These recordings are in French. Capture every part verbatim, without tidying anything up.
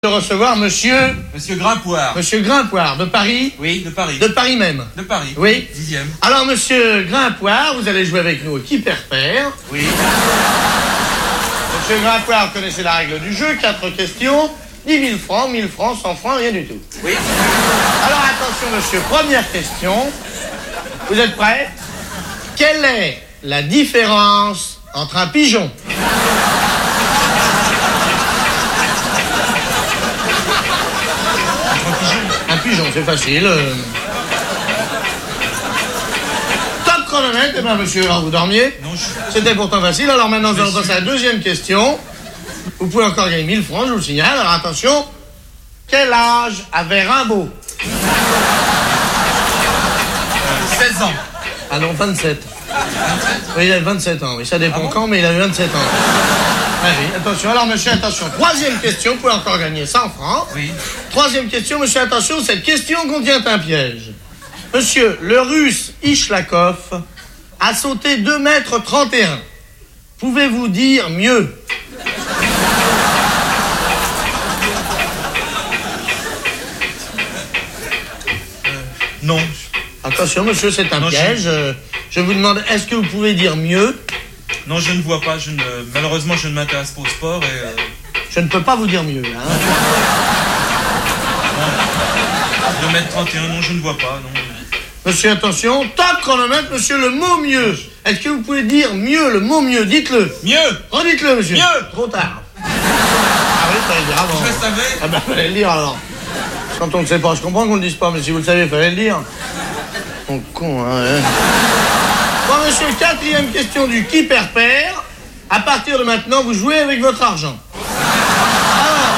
De recevoir monsieur... Monsieur Grimpoire. Monsieur Grimpoire, de Paris? Oui, de Paris. De Paris même? De Paris. Oui. Dixième. Alors, monsieur Grimpoire, vous allez jouer avec nous au qui perd perd. Oui. Monsieur Grimpoire, vous connaissez la règle du jeu, quatre questions, dix mille francs, mille francs, cent francs, rien du tout. Oui. Alors, attention, monsieur, première question. Vous êtes prêts? Quelle est la différence entre un pigeon? Un pigeon, c'est facile. Euh... Top chronomètre, eh bien, monsieur, alors vous dormiez? Non, je... C'était pourtant facile. Alors maintenant, nous allons passer à la deuxième question. Vous pouvez encore gagner mille francs, je vous le signale. Alors attention, quel âge avait Rimbaud? euh, seize ans. Ah non, vingt-sept. vingt-sept. Oui, il avait vingt-sept ans, oui, ça dépend Ah bon quand, mais il avait vingt-sept ans. Ah oui, attention, alors monsieur, attention. Troisième question, vous pouvez encore gagner cent francs. Oui. Troisième question, monsieur, attention, cette question contient un piège. Monsieur, le russe Ishlakov a sauté deux mètres trente et un. Pouvez-vous dire mieux? Euh, non. Attention, monsieur, c'est un non, piège. Je... je vous demande, est-ce que vous pouvez dire mieux? Non, je ne vois pas. Je ne... Malheureusement, je ne m'intéresse pas au sport et... Euh... Je ne peux pas vous dire mieux, hein. deux mètres trente et un, non, je ne vois pas, non. Monsieur, attention, top chronomètre, monsieur, le mot mieux. Est-ce que vous pouvez dire mieux, le mot mieux? Dites-le. Mieux. Redites-le, monsieur. Mieux. Trop tard. Ah oui, il fallait le dire avant. Je le savais. Ah ben, fallait le dire, alors. Quand on ne sait pas, je comprends qu'on ne le dise pas, mais si vous le savez, il fallait le dire. Mon con, hein. hein. Bon, monsieur, quatrième question du qui perd perd. À partir de maintenant, vous jouez avec votre argent. Alors,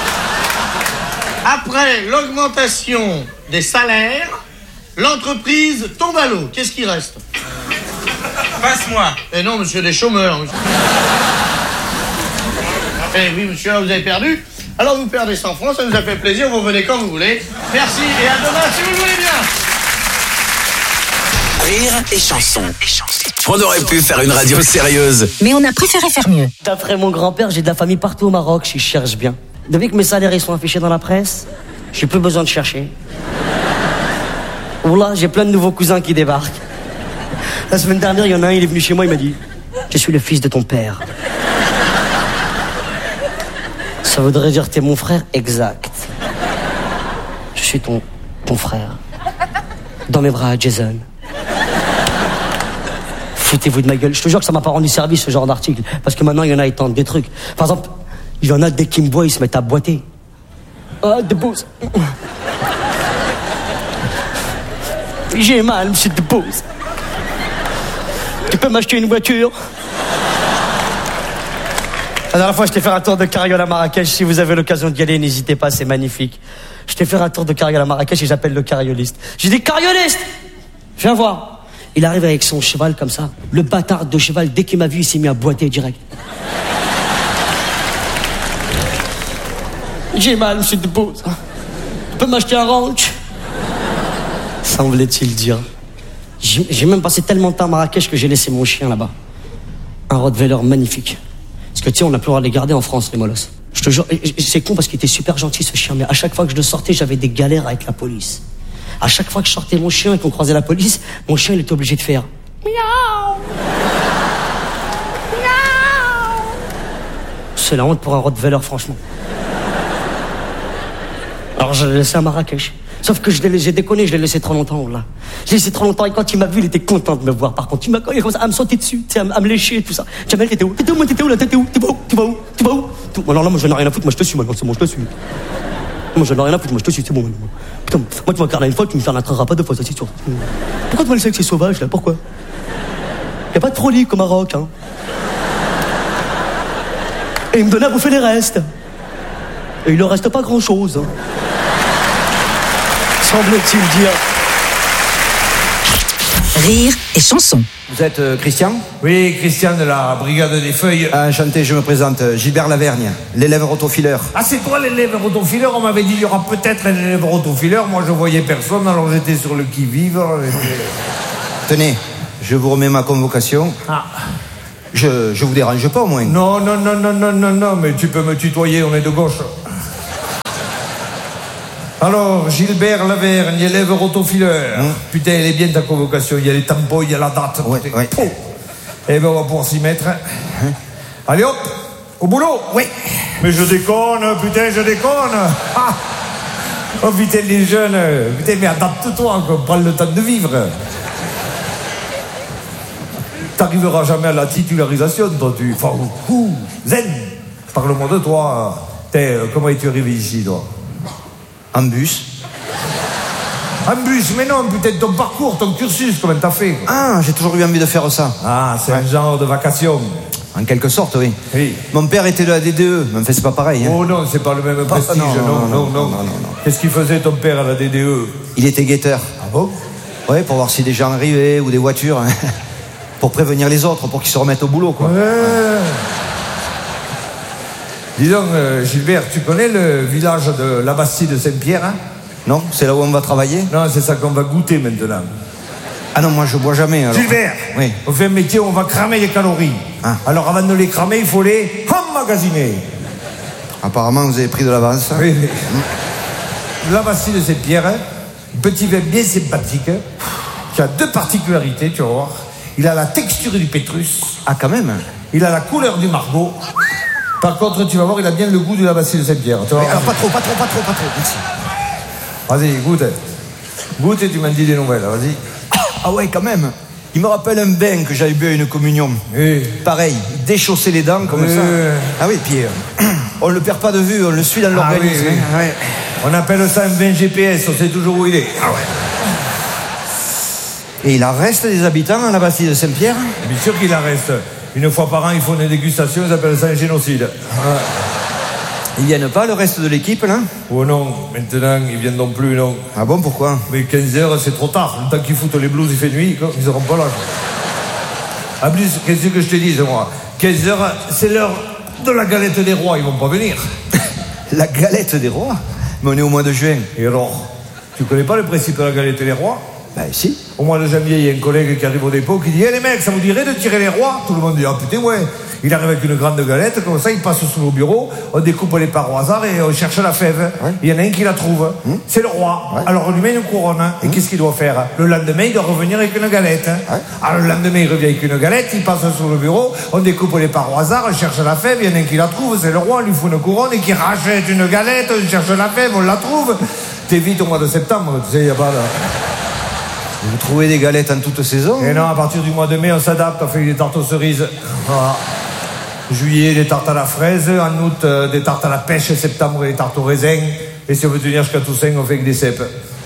après l'augmentation des salaires, l'entreprise tombe à l'eau. Qu'est-ce qui reste? Passe-moi. Eh non, monsieur, des chômeurs, monsieur. Eh oui, monsieur, vous avez perdu. Alors vous perdez cent francs, ça nous a fait plaisir, vous venez quand vous voulez. Merci et à demain si vous le voulez bien. Rire et chanson. On aurait pu faire une radio sérieuse, mais on a préféré faire mieux. D'après mon grand-père, j'ai de la famille partout au Maroc, je cherche bien. Depuis que mes salaires ils sont affichés dans la presse, j'ai plus besoin de chercher. Oula, j'ai plein de nouveaux cousins qui débarquent. La semaine dernière, il y en a un, il est venu chez moi, il m'a dit « Je suis le fils de ton père. » Ça voudrait dire « T'es mon frère ?» Exact. Je suis ton, ton frère. Dans mes bras, Jason. Foutez-vous de ma gueule. Je te jure que ça m'a pas rendu service, ce genre d'article. Parce que maintenant, il y en a, ils tentent des trucs. Par exemple, il y en a, dès qu'ils me voient, ils se mettent à boiter. Ah, de Beauce. J'ai mal, monsieur de Beauce. Tu peux m'acheter une voiture? La dernière fois, je t'ai fait un tour de carriole à Marrakech. Si vous avez l'occasion d'y aller, n'hésitez pas, c'est magnifique. Je t'ai fait un tour de carriole à Marrakech et j'appelle le carrioliste. J'ai dit, carrioliste! Viens voir. Il arrive avec son cheval comme ça. Le bâtard de cheval, dès qu'il m'a vu, il s'est mis à boiter direct. J'ai mal, monsieur de Beauce. Tu peux m'acheter un ranch? Semblait-il dire. J'ai, j'ai même passé tellement de temps à Marrakech que j'ai laissé mon chien là-bas. Un Rottweiler magnifique. Parce que tu sais, on n'a plus le droit de les garder en France, les molosses. Je te jure, c'est con parce qu'il était super gentil ce chien, mais à chaque fois que je le sortais, j'avais des galères avec la police. À chaque fois que je sortais mon chien et qu'on croisait la police, mon chien il était obligé de faire miaou. Miaou. C'est la honte pour un Rottweiler, franchement. Alors je l'ai laissé à Marrakech. Sauf que je l'ai, j'ai déconné, je l'ai laissé trop longtemps, là. Je l'ai laissé trop longtemps et quand il m'a vu, il était content de me voir. Par contre, il m'a il a commencé à me sauter dessus, tu sais, à, à me lécher et tout ça. Jamel, t'étais où? T'étais où, moi, t'étais où, là? T'étais où? Tu vas où? Tu vas où? Tu vas où? Alors là, moi, je n'ai rien à foutre, moi, je te suis, maintenant, c'est bon, je te suis. Moi, je n'ai rien à foutre, moi, je te suis, c'est bon. Putain, moi, tu m'as carré une fois, tu me fermeras pas deux fois, ça, c'est sûr. Pourquoi tu m'as laissé avec ces sauvages, là? Pourquoi? Y a pas de frolic au Maroc, hein. Et il me donnait à bouffer les restes. Et il ne reste pas grand-chose, hein. Semble-t-il dire. Rire et chanson. Vous êtes euh, Christian? Oui, Christian de la Brigade des Feuilles. Enchanté, je me présente, Gilbert Lavergne, l'élève rotofileur. Ah, c'est toi l'élève rotofileur? On m'avait dit qu'il y aura peut-être un élève rotofileur. Moi, je voyais personne, alors j'étais sur le qui-vive. Tenez, je vous remets ma convocation. Ah. Je, je vous dérange pas au moins? Non, non, non, non, non, non, non, mais tu peux me tutoyer, on est de gauche. Alors, Gilbert Lavergne, élève rotofileur. Mmh. Putain, elle est bien ta convocation. Il y a les tampons, il y a la date. Ouais, putain. ouais. Oh. Eh ben, on va pouvoir s'y mettre. Hein. Allez hop, au boulot. Oui. Mais je déconne, putain, je déconne. Ah. Oh putain, les jeunes. Putain, mais adapte-toi, qu'on prend le temps de vivre. T'arriveras jamais à la titularisation, toi, tu... Enfin, ouh, zen. Parle-moi de toi. T'es, comment es-tu arrivé ici, toi? En bus. En bus, mais non, putain, ton parcours, ton cursus, comment t'as fait? Ah, j'ai toujours eu envie de faire ça. Ah, c'est un genre de vacation. En quelque sorte, oui. Oui. Mon père était de la D D E, mais en fait, c'est pas pareil. Hein. Oh non, c'est pas le même prestige, non, non, non, non, non. non, non, non, non. Qu'est-ce qu'il faisait ton père à la D D E? Il était guetteur. Ah bon? Ouais, pour voir si des gens arrivaient ou des voitures. Hein. Pour prévenir les autres, pour qu'ils se remettent au boulot, quoi. Ouais. Dis donc, euh, Gilbert, tu connais le village de la Bastille de Saint-Pierre, hein? Non, c'est là où on va travailler. Non, c'est ça qu'on va goûter maintenant. Ah non, moi je bois jamais. Alors. Gilbert, Oui. on fait un métier où on va cramer les calories. Ah. Alors avant de les cramer, il faut les emmagasiner. Apparemment, vous avez pris de l'avance. Oui, oui. La Bastille de Saint-Pierre, hein, un petit vin bien sympathique, hein, qui a deux particularités, tu vas voir. Il a la texture du pétrus. Ah, quand même. Il a la couleur du margot. Par contre, tu vas voir, il a bien le goût de la Bastille de Saint-Pierre. Tu vas Mais voir. alors, pas trop, pas trop, pas trop, pas trop. Merci. Vas-y, goûte. Goûte et tu m'en dis des nouvelles, vas-y. Ah ouais, quand même. Il me rappelle un bain que j'avais bu à une communion. Oui. Pareil, déchausser les dents comme Oui. ça. Ah oui, puis euh, on le perd pas de vue, on le suit dans Ah l'organisme. oui, oui. hein. Ouais. On appelle ça un vin G P S, on sait toujours où il est. Ah ouais. Et il en reste des habitants à la Bastille de Saint-Pierre? Bien sûr qu'il en reste. Une fois par an, ils font des dégustations, ils appellent ça un génocide. Ah. Ils viennent pas, le reste de l'équipe, là? Oh non, maintenant, ils viennent non plus, non. Ah bon, pourquoi? Mais quinze heures, c'est trop tard. Le temps qu'ils foutent les blouses, il fait nuit, quoi. Ils seront pas là. En plus, qu'est-ce que je te dis, moi? quinze heures, c'est l'heure de la galette des rois, ils vont pas venir. La galette des rois? Mais on est au mois de juin. Et alors, tu connais pas le principe de la galette des rois? Ben si. Au mois de janvier, il y a un collègue qui arrive au dépôt qui dit « Eh les mecs, ça vous dirait de tirer les rois ?» Tout le monde dit « Ah putain, ouais !» Il arrive avec une grande galette, comme ça, il passe sous le bureau, on découpe les parts au hasard et on cherche la fève. Ouais. Il y en a un qui la trouve. Mmh. C'est le roi. Ouais. Alors on lui met une couronne. Hein. Et mmh. qu'est-ce qu'il doit faire? Le lendemain, il doit revenir avec une galette. Hein. Ouais. Alors le lendemain, il revient avec une galette, il passe sous le bureau, on découpe les parts au hasard, on cherche la fève, il y en a un qui la trouve, c'est le roi, on lui fout une couronne et qui rachète une galette, on cherche la fève, on la trouve. T'es vite au mois de septembre, tu sais, il n'y a pas de... Vous trouvez des galettes en toute saison? Et non, à partir du mois de mai, on s'adapte, on fait des tartes aux cerises. Voilà. Juillet, des tartes à la fraise. En août, euh, des tartes à la pêche. Septembre, des tartes au raisin. Et si on veut tenir jusqu'à Toussaint, on fait avec des cèpes.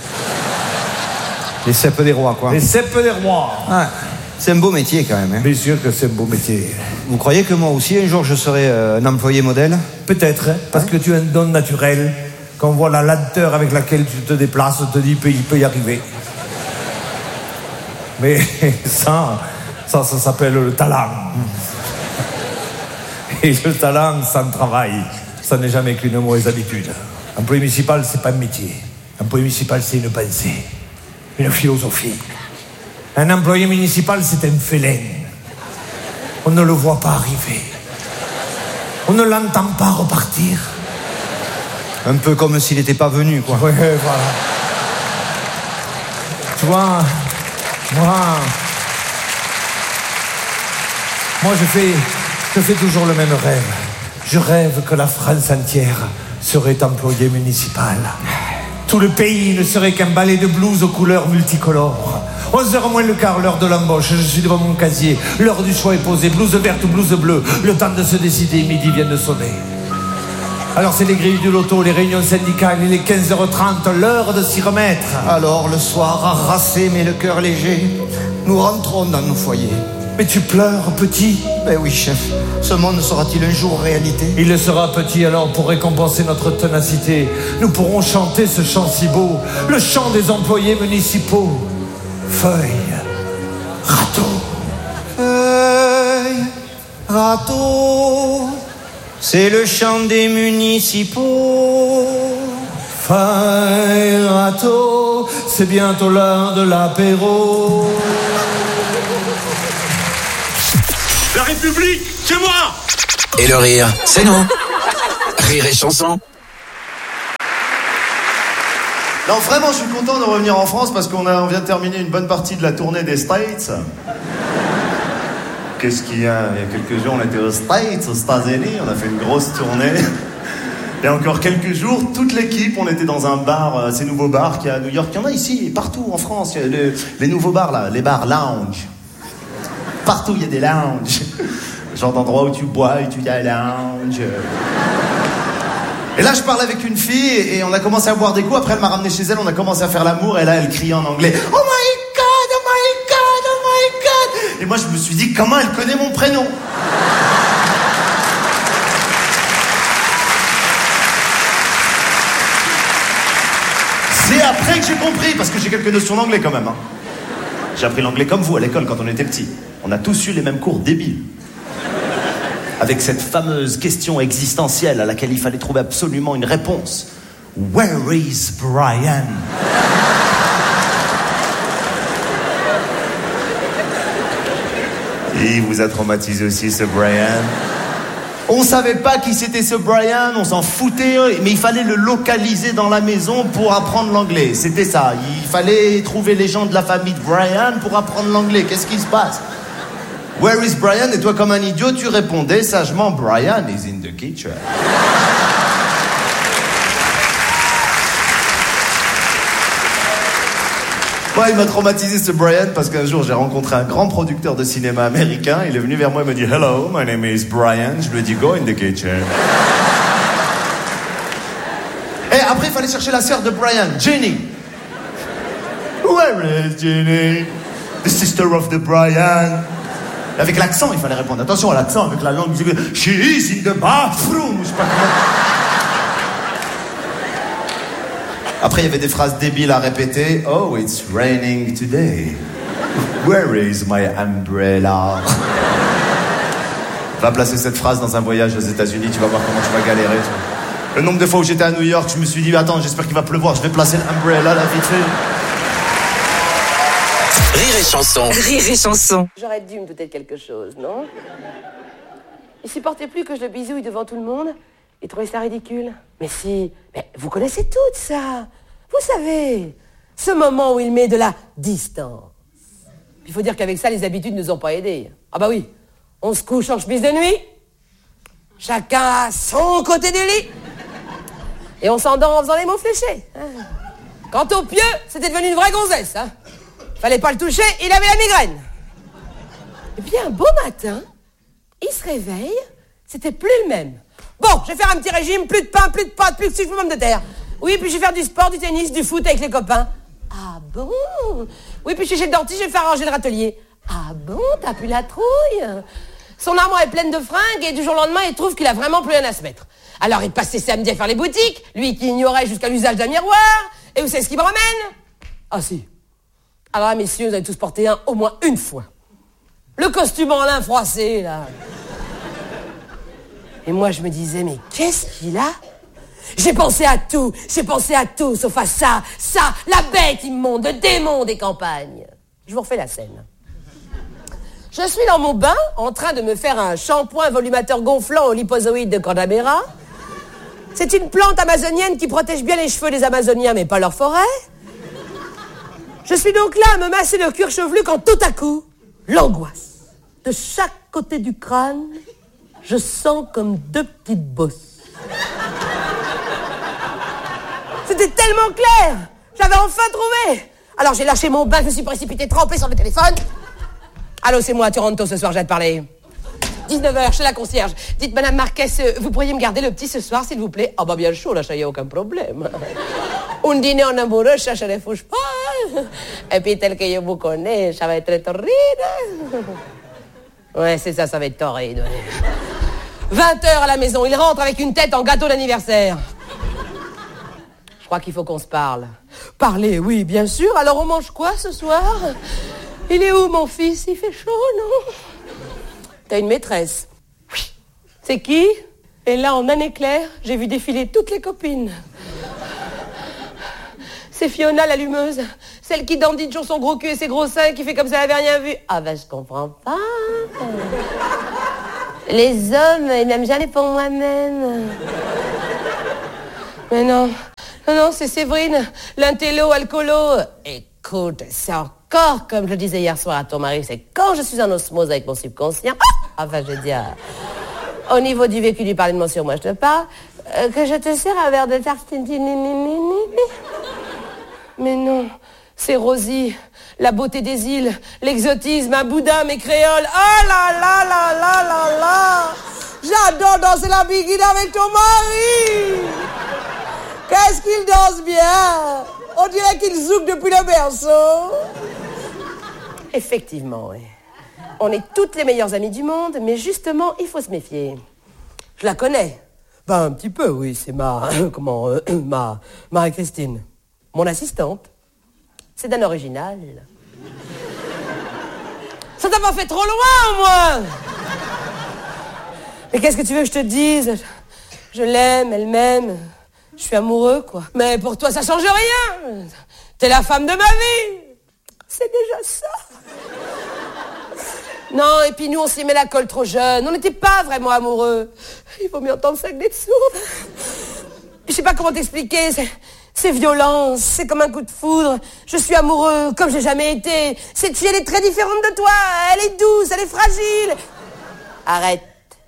Les cèpes des rois, quoi. Les cèpes des rois. Ah, c'est un beau métier, quand même. Hein. Bien sûr que c'est un beau métier. Vous croyez que moi aussi, un jour, je serai euh, un employé modèle? Peut-être, hein, parce que tu as un don naturel. Quand on voit la lenteur avec laquelle tu te déplaces, on te dit qu'il peut, il peut y arriver. Mais ça, ça, ça s'appelle le talent. Et le talent sans travail, ça n'est jamais qu'une mauvaise habitude. Employé municipal, c'est pas un métier. Employé municipal, c'est une pensée, une philosophie. Un employé municipal, c'est un félin. On ne le voit pas arriver. On ne l'entend pas repartir. Un peu comme s'il n'était pas venu, quoi. Ouais, voilà. Tu vois... Moi, moi je fais, je fais toujours le même rêve. Je rêve que la France entière serait employée municipale. Tout le pays ne serait qu'un ballet de blouses aux couleurs multicolores. onze heures moins le quart, l'heure de l'embauche, je suis devant mon casier. L'heure du choix est posée, blouse verte ou blouse bleue. Le temps de se décider, midi vient de sonner. Alors c'est les grilles du loto, les réunions syndicales, il est quinze heures trente, l'heure de s'y remettre. Alors, le soir, harassé mais le cœur léger, nous rentrons dans nos foyers. Mais tu pleures, petit? Ben oui, chef. Ce monde sera-t-il un jour réalité? Il le sera, petit, alors pour récompenser notre ténacité, nous pourrons chanter ce chant si beau, le chant des employés municipaux. Feuille, râteau. Feuille, râteau, c'est le chant des municipaux. Feuille, râteau, c'est bientôt l'heure de l'apéro. La République, c'est moi! Et le rire, c'est nous. Rire et chanson. Non, vraiment, je suis content de revenir en France parce qu'on a, on vient de terminer une bonne partie de la tournée des States. Qu'est-ce qu'il y a? Il y a quelques jours, on était aux States, aux États-Unis, on a fait une grosse tournée. Il y a encore quelques jours, toute l'équipe, on était dans un bar, euh, ces nouveaux bars qu'il y a à New York. Il y en a ici, partout en France. Il y a le, les nouveaux bars, là, les bars lounge. Partout, il y a des lounges. Genre d'endroits où tu bois et tu dis « lounge ». Et là, je parlais avec une fille et on a commencé à boire des coups. Après, elle m'a ramené chez elle, on a commencé à faire l'amour. Et là, elle criait en anglais « Oh my God, oh my God, oh my God !» Et moi, je me suis dit « Comment elle connaît mon prénom ?» C'est après que j'ai compris, parce que j'ai quelques notions d'anglais quand même. Hein. J'ai appris l'anglais comme vous à l'école quand on était petit. On a tous eu les mêmes cours débiles. Avec cette fameuse question existentielle à laquelle il fallait trouver absolument une réponse. Where is Brian? Et il vous a traumatisé aussi, ce Brian. On savait pas qui c'était ce Brian, on s'en foutait, mais il fallait le localiser dans la maison pour apprendre l'anglais. C'était ça, il fallait trouver les gens de la famille de Brian pour apprendre l'anglais. Qu'est-ce qui se passe? Where is Brian? Et toi, comme un idiot, tu répondais sagement, Brian is in the kitchen. Ouais, il m'a traumatisé ce Brian parce qu'un jour j'ai rencontré un grand producteur de cinéma américain. Il est venu vers moi et m'a dit « Hello, my name is Brian ». Je lui ai dit « Go in the kitchen ». Et après, il fallait chercher la sœur de Brian, Jenny. Where is Jenny? The sister of the Brian. Avec l'accent, il fallait répondre. Attention à l'accent, avec la langue. She is in the bathroom. Je sais pas comment. Après, il y avait des phrases débiles à répéter. Oh, it's raining today. Where is my umbrella? Va placer cette phrase dans un voyage aux États-Unis, tu vas voir comment tu vas galérer. Tu vois. Le nombre de fois où j'étais à New York, je me suis dit, attends, j'espère qu'il va pleuvoir, je vais placer l'umbrella là, vite fait. Rire et chanson. Rire et chanson. J'aurais dû me douter de quelque chose, non? Il supportait plus que je le bisouille devant tout le monde. Il trouvait ça ridicule. Mais si, mais vous connaissez tout ça. Vous savez, ce moment où il met de la distance. Il faut dire qu'avec ça, les habitudes ne nous ont pas aidés. Ah bah oui, on se couche en chemise de nuit. Chacun à son côté du lit. Et on s'endort en faisant les mots fléchés. Hein. Quant au pieu, c'était devenu une vraie gonzesse. Hein. Fallait pas le toucher, il avait la migraine. Et puis un beau matin, il se réveille, c'était plus le même. Bon, je vais faire un petit régime, plus de pain, plus de pâtes, plus de sucre, plus de terre. Oui, puis je vais faire du sport, du tennis, du foot avec les copains. Ah bon? Oui, puis je suis chez le dentiste, je vais faire ranger le râtelier. Ah bon, t'as plus la trouille? Son armoire est pleine de fringues et du jour au lendemain, il trouve qu'il a vraiment plus rien à se mettre. Alors il passe ses samedis à faire les boutiques, lui qui ignorait jusqu'à l'usage d'un miroir. Et vous savez ce qu'il me ramène? Ah si. Alors là, messieurs, vous avez tous porté un au moins une fois. Le costume en lin froissé, là. Et moi, je me disais, mais qu'est-ce qu'il a? J'ai pensé à tout, j'ai pensé à tout, sauf à ça, ça, la bête immonde, le démon des campagnes. Je vous refais la scène. Je suis dans mon bain, en train de me faire un shampoing volumateur gonflant au lipozoïde de Cordamera. C'est une plante amazonienne qui protège bien les cheveux des Amazoniens, mais pas leur forêt. Je suis donc là à me masser le cuir chevelu quand tout à coup, l'angoisse. De chaque côté du crâne, je sens comme deux petites bosses. C'était tellement clair. J'avais enfin trouvé. Alors j'ai lâché mon bain, je me suis précipité trempé sur le téléphone. Allô, c'est moi, tu rentres tôt ce soir, j'ai à te parler. dix-neuf heures, chez la concierge. Dites, Madame Marquez, vous pourriez me garder le petit ce soir, s'il vous plaît? Ah bah bien chaud, là, ça y a aucun problème. Un dîner en amoureux, ça, ça ne fouche pas. Et puis, tel que je vous connais, ça va être torride. Ouais, c'est ça, ça va être torride. vingt heures à la maison, il rentre avec une tête en gâteau d'anniversaire. Je crois qu'il faut qu'on se parle. Parler, oui, bien sûr. Alors, on mange quoi ce soir? Il est où, mon fils? Il fait chaud, non? T'as une maîtresse. Oui. C'est qui? Et là, en un éclair, j'ai vu défiler toutes les copines. C'est Fiona, l'allumeuse. Celle qui dandine toujours son gros cul et ses gros seins, qui fait comme si elle avait rien vu. Ah ben, je comprends pas. Les hommes, ils m'aiment jamais pour moi-même. Mais non, Non, non, c'est Séverine, l'intello, alcoolo. Écoute, c'est encore, comme je le disais hier soir à ton mari, c'est quand je suis en osmose avec mon subconscient, ah enfin, je veux dire, au niveau du vécu du parler de mon sur moi, je te parle, euh, que je te sers un verre de tartine. Mais non, c'est Rosie, la beauté des îles, l'exotisme, un boudin, mes créoles. Oh là là là là là là! J'adore danser la biguine avec ton mari! Qu'est-ce qu'il danse bien! On dirait qu'il zouk depuis le berceau. Effectivement, oui. On est toutes les meilleures amies du monde, mais justement, il faut se méfier. Je la connais. Ben, un petit peu, oui, c'est ma... Comment... Euh, ma... Marie-Christine. Mon assistante. C'est d'un original. Ça t'a pas fait trop loin, moi! Mais qu'est-ce que tu veux que je te dise? Je l'aime, elle m'aime. Je suis amoureux, quoi. Mais pour toi, ça change rien. T'es la femme de ma vie. C'est déjà ça. Non, et puis nous, on s'y met la colle trop jeune. On n'était pas vraiment amoureux. Il vaut mieux entendre ça que d'être sourde. Je sais pas comment t'expliquer. C'est, c'est violent. C'est comme un coup de foudre. Je suis amoureux comme j'ai jamais été. Cette fille, elle est très différente de toi. Elle est douce, elle est fragile. Arrête.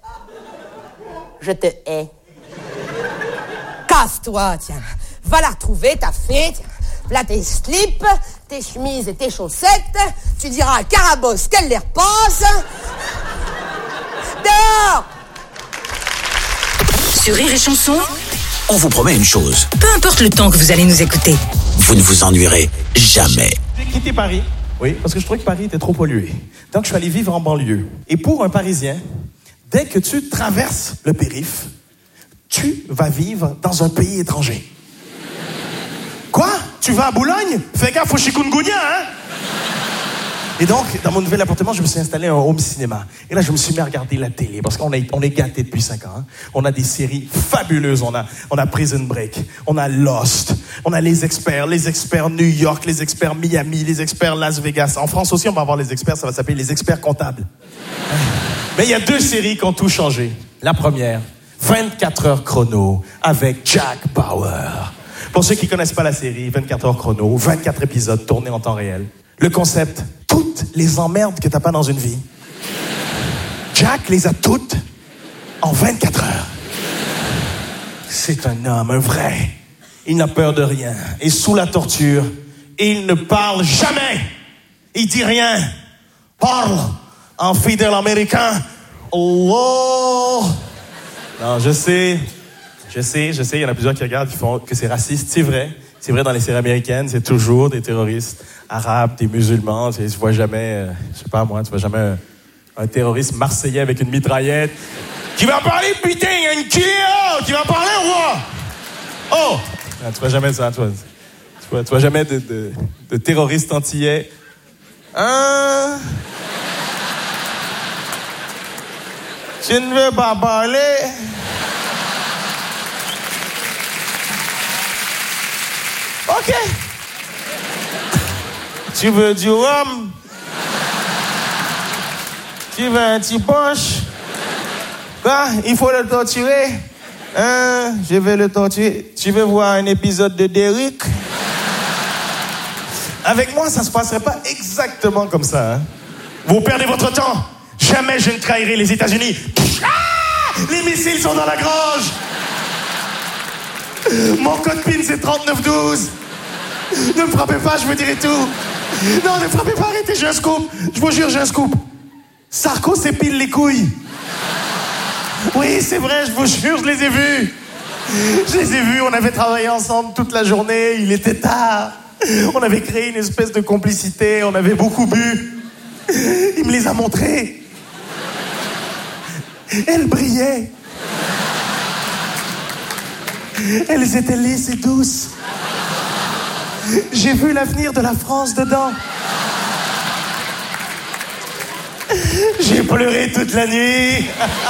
Je te hais. Casse-toi, tiens. Va la retrouver, ta fille. Tiens. Là, tes slips, tes chemises et tes chaussettes. Tu diras à Carabosse qu'elle les repasse. Dehors! Sur Rire et Chanson, On vous promet une chose. peu importe le temps que vous allez nous écouter. Vous ne vous ennuierez jamais. J'ai quitté Paris, oui, parce que je trouvais que Paris était trop pollué. Donc, je suis allé vivre en banlieue. Et pour un Parisien, dès que tu traverses le périph', tu vas vivre dans un pays étranger. Quoi? Tu vas à Boulogne? Fais gaffe au chikungunya, hein? Et donc, dans mon nouvel appartement, je me suis installé un home cinéma. Et là, je me suis mis à regarder la télé, parce qu'on est, on est gâtés depuis cinq ans. Hein? On a des séries fabuleuses. On a, on a Prison Break, on a Lost, on a les experts, les experts New York, les experts Miami, les experts Las Vegas. En France aussi, on va avoir les experts, ça va s'appeler les experts comptables. Mais il y a deux séries qui ont tout changé. La première, vingt-quatre heures chrono, avec Jack Bauer. Pour ceux qui connaissent pas la série, vingt-quatre heures chrono, vingt-quatre épisodes tournés en temps réel. Le concept, toutes les emmerdes que t'as pas dans une vie, Jack les a toutes en vingt-quatre heures. C'est un homme, un vrai. Il n'a peur de rien. Et sous la torture, il ne parle jamais. Il dit rien. Parle en fidèle américain. Oh! Non, je sais, je sais, je sais, il y en a plusieurs qui regardent, qui font que c'est raciste. C'est vrai. C'est vrai, dans les séries américaines, c'est toujours des terroristes arabes, des musulmans. Tu vois jamais, euh, je sais pas moi, tu vois jamais un, un terroriste marseillais avec une mitraillette qui va parler, putain, il y a une Kia qui va parler ou quoi? Oh! Non, tu vois jamais ça, tu vois. Tu vois, tu vois jamais de, de, de terroristes antillais. Hein? Tu ne veux pas parler? Ok. Tu veux du rhum? Tu veux un petit punch? Quoi? Il faut le torturer? Hein? Je vais le torturer. Tu veux voir un épisode de Derrick? Avec moi, ça se passerait pas exactement comme ça. Hein? Vous perdez votre temps. Jamais je ne trahirai les États-Unis. Ah! Les missiles sont dans la grange. Mon code PIN, c'est trente-neuf douze. Ne me frappez pas, je vous dirai tout. Non, ne frappez pas, arrêtez, j'ai un scoop. Je vous jure, j'ai un scoop. Sarko s'épile les couilles. Oui, c'est vrai, je vous jure, je les ai vus. Je les ai vus, on avait travaillé ensemble toute la journée, il était tard. On avait créé une espèce de complicité, on avait beaucoup bu. Il me les a montrés. Elles brillaient. Elles étaient lisses et douces. J'ai vu l'avenir de la France dedans. J'ai pleuré toute la nuit.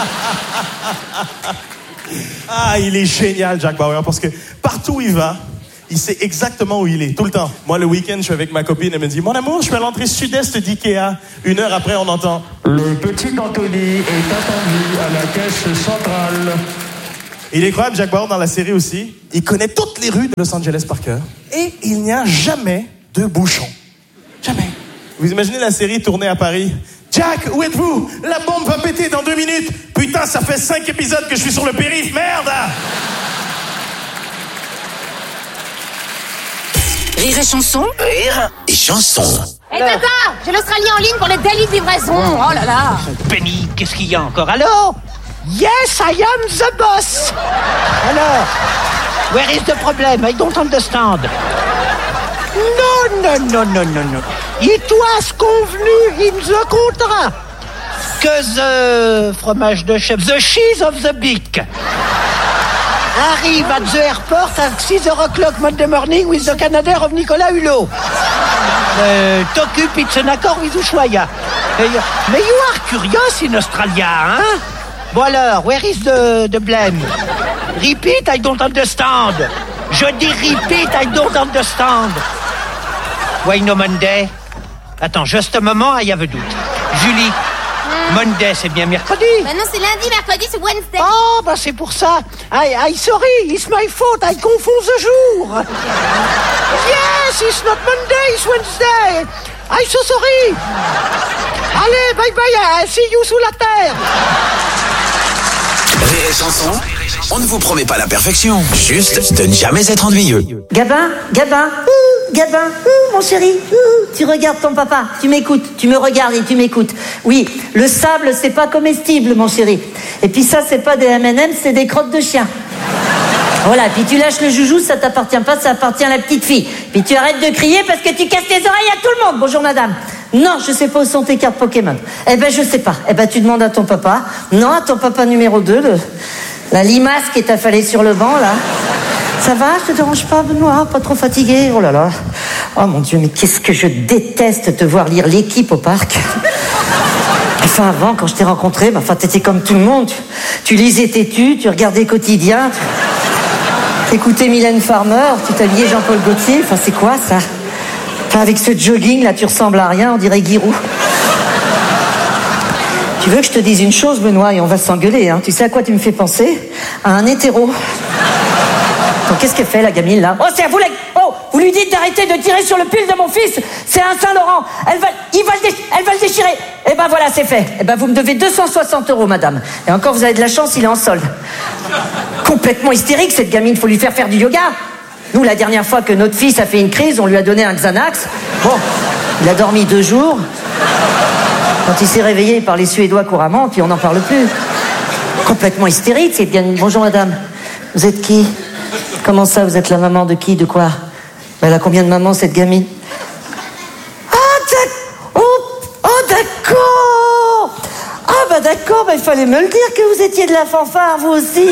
Ah, il est génial, Jack Bauer, parce que partout où il va, il sait exactement où il est, tout le temps. Moi, le week-end, je suis avec ma copine, elle me dit « Mon amour, je suis à l'entrée sud-est d'Ikea. » Une heure après, on entend « Le petit Anthony est attendu à la caisse centrale. » Il est incroyable, Jack Bauer, dans la série aussi. Il connaît toutes les rues de Los Angeles par cœur. Et il n'y a jamais de bouchon. Jamais. Vous imaginez la série tournée à Paris? Jack, où êtes-vous? La bombe va péter dans deux minutes. Putain, ça fait cinq épisodes que je suis sur le périph', merde! Rire et chanson. Rire et chanson. Hé hey, Tata, j'ai l'Australien en ligne pour les délis de livraison. Oh là là. Penny, qu'est-ce qu'il y a encore? Allô? Yes, I am the boss. Alors, where is the problem? I don't understand. No, no, no, no, no, no. It was convenu in the contract que the fromage de chef, the cheese of the beak, arrive at the airport at six o'clock Monday morning with the Canadair of Nicolas Hulot. Uh, T'occupe, it's an accord with Ushuaia. Uh, mais you are curious in Australia, hein? Bon alors, where is the, the blame? Repeat, I don't understand. Je dis repeat, I don't understand. Why no Monday? Attends, juste un moment, I have a doute. Julie, mm. Monday, c'est bien mercredi? Bah non, c'est lundi, mercredi, c'est Wednesday. Oh, bah c'est pour ça. I, I sorry, it's my fault, I confonds the jour. Yes, it's not Monday, it's Wednesday. I'm so sorry. Allez, bye bye, see you sous la terre. Rire et chanson, on ne vous promet pas la perfection, juste de ne jamais être ennuyeux. Gabin, Gabin, ouh, Gabin, ouh, mon chéri, ouh, tu regardes ton papa, tu m'écoutes, tu me regardes et tu m'écoutes. Oui, le sable, c'est pas comestible, mon chéri. Et puis ça, c'est pas des M and M's, c'est des crottes de chien. Voilà, puis tu lâches le joujou, ça t'appartient pas, ça appartient à la petite fille. Puis tu arrêtes de crier parce que tu casses les oreilles à tout le monde. Bonjour madame. Non, je sais pas où sont tes cartes Pokémon. Eh ben, je sais pas. Eh ben, tu demandes à ton papa. Non, à ton papa numéro deux, le, la limace qui est affalée sur le banc, là. Ça va, je te dérange pas, Benoît? Pas trop fatigué? Oh là là. Oh mon Dieu, mais qu'est-ce que je déteste te voir lire L'équipe au parc. Enfin, avant, quand je t'ai rencontré, bah, enfin, t'étais comme tout le monde. Tu, tu lisais Tétu, tu regardais Quotidien, tu écoutais Mylène Farmer, tu t'habillais Jean-Paul Gaultier. Enfin, c'est quoi, ça? Enfin, avec ce jogging, là, tu ressembles à rien, on dirait Giroud. Tu veux que je te dise une chose, Benoît, et on va s'engueuler, hein? Tu sais à quoi tu me fais penser? À un hétéro. Donc, qu'est-ce qu'elle fait, la gamine, là? Oh, c'est à vous, la... Oh, vous lui dites d'arrêter de tirer sur le pull de mon fils. C'est un Saint-Laurent. Elle va... Il va le dé... Elle va le déchirer. Eh ben, voilà, c'est fait. Eh ben, vous me devez deux cent soixante euros, madame. Et encore, vous avez de la chance, il est en solde. Complètement hystérique, cette gamine. Faut lui faire faire du yoga. Nous, la dernière fois que notre fils a fait une crise, on lui a donné un Xanax. Bon, il a dormi deux jours. Quand il s'est réveillé, il parlait suédois couramment, puis on n'en parle plus. Complètement hystérique, cette gamine. Bonjour, madame. Vous êtes qui? Comment ça, vous êtes la maman de qui? De quoi? Elle a combien de mamans, cette gamine? Ah, d'accord. Oh, oh, d'accord. Ah, bah d'accord, bah, il fallait me le dire que vous étiez de la fanfare, vous aussi.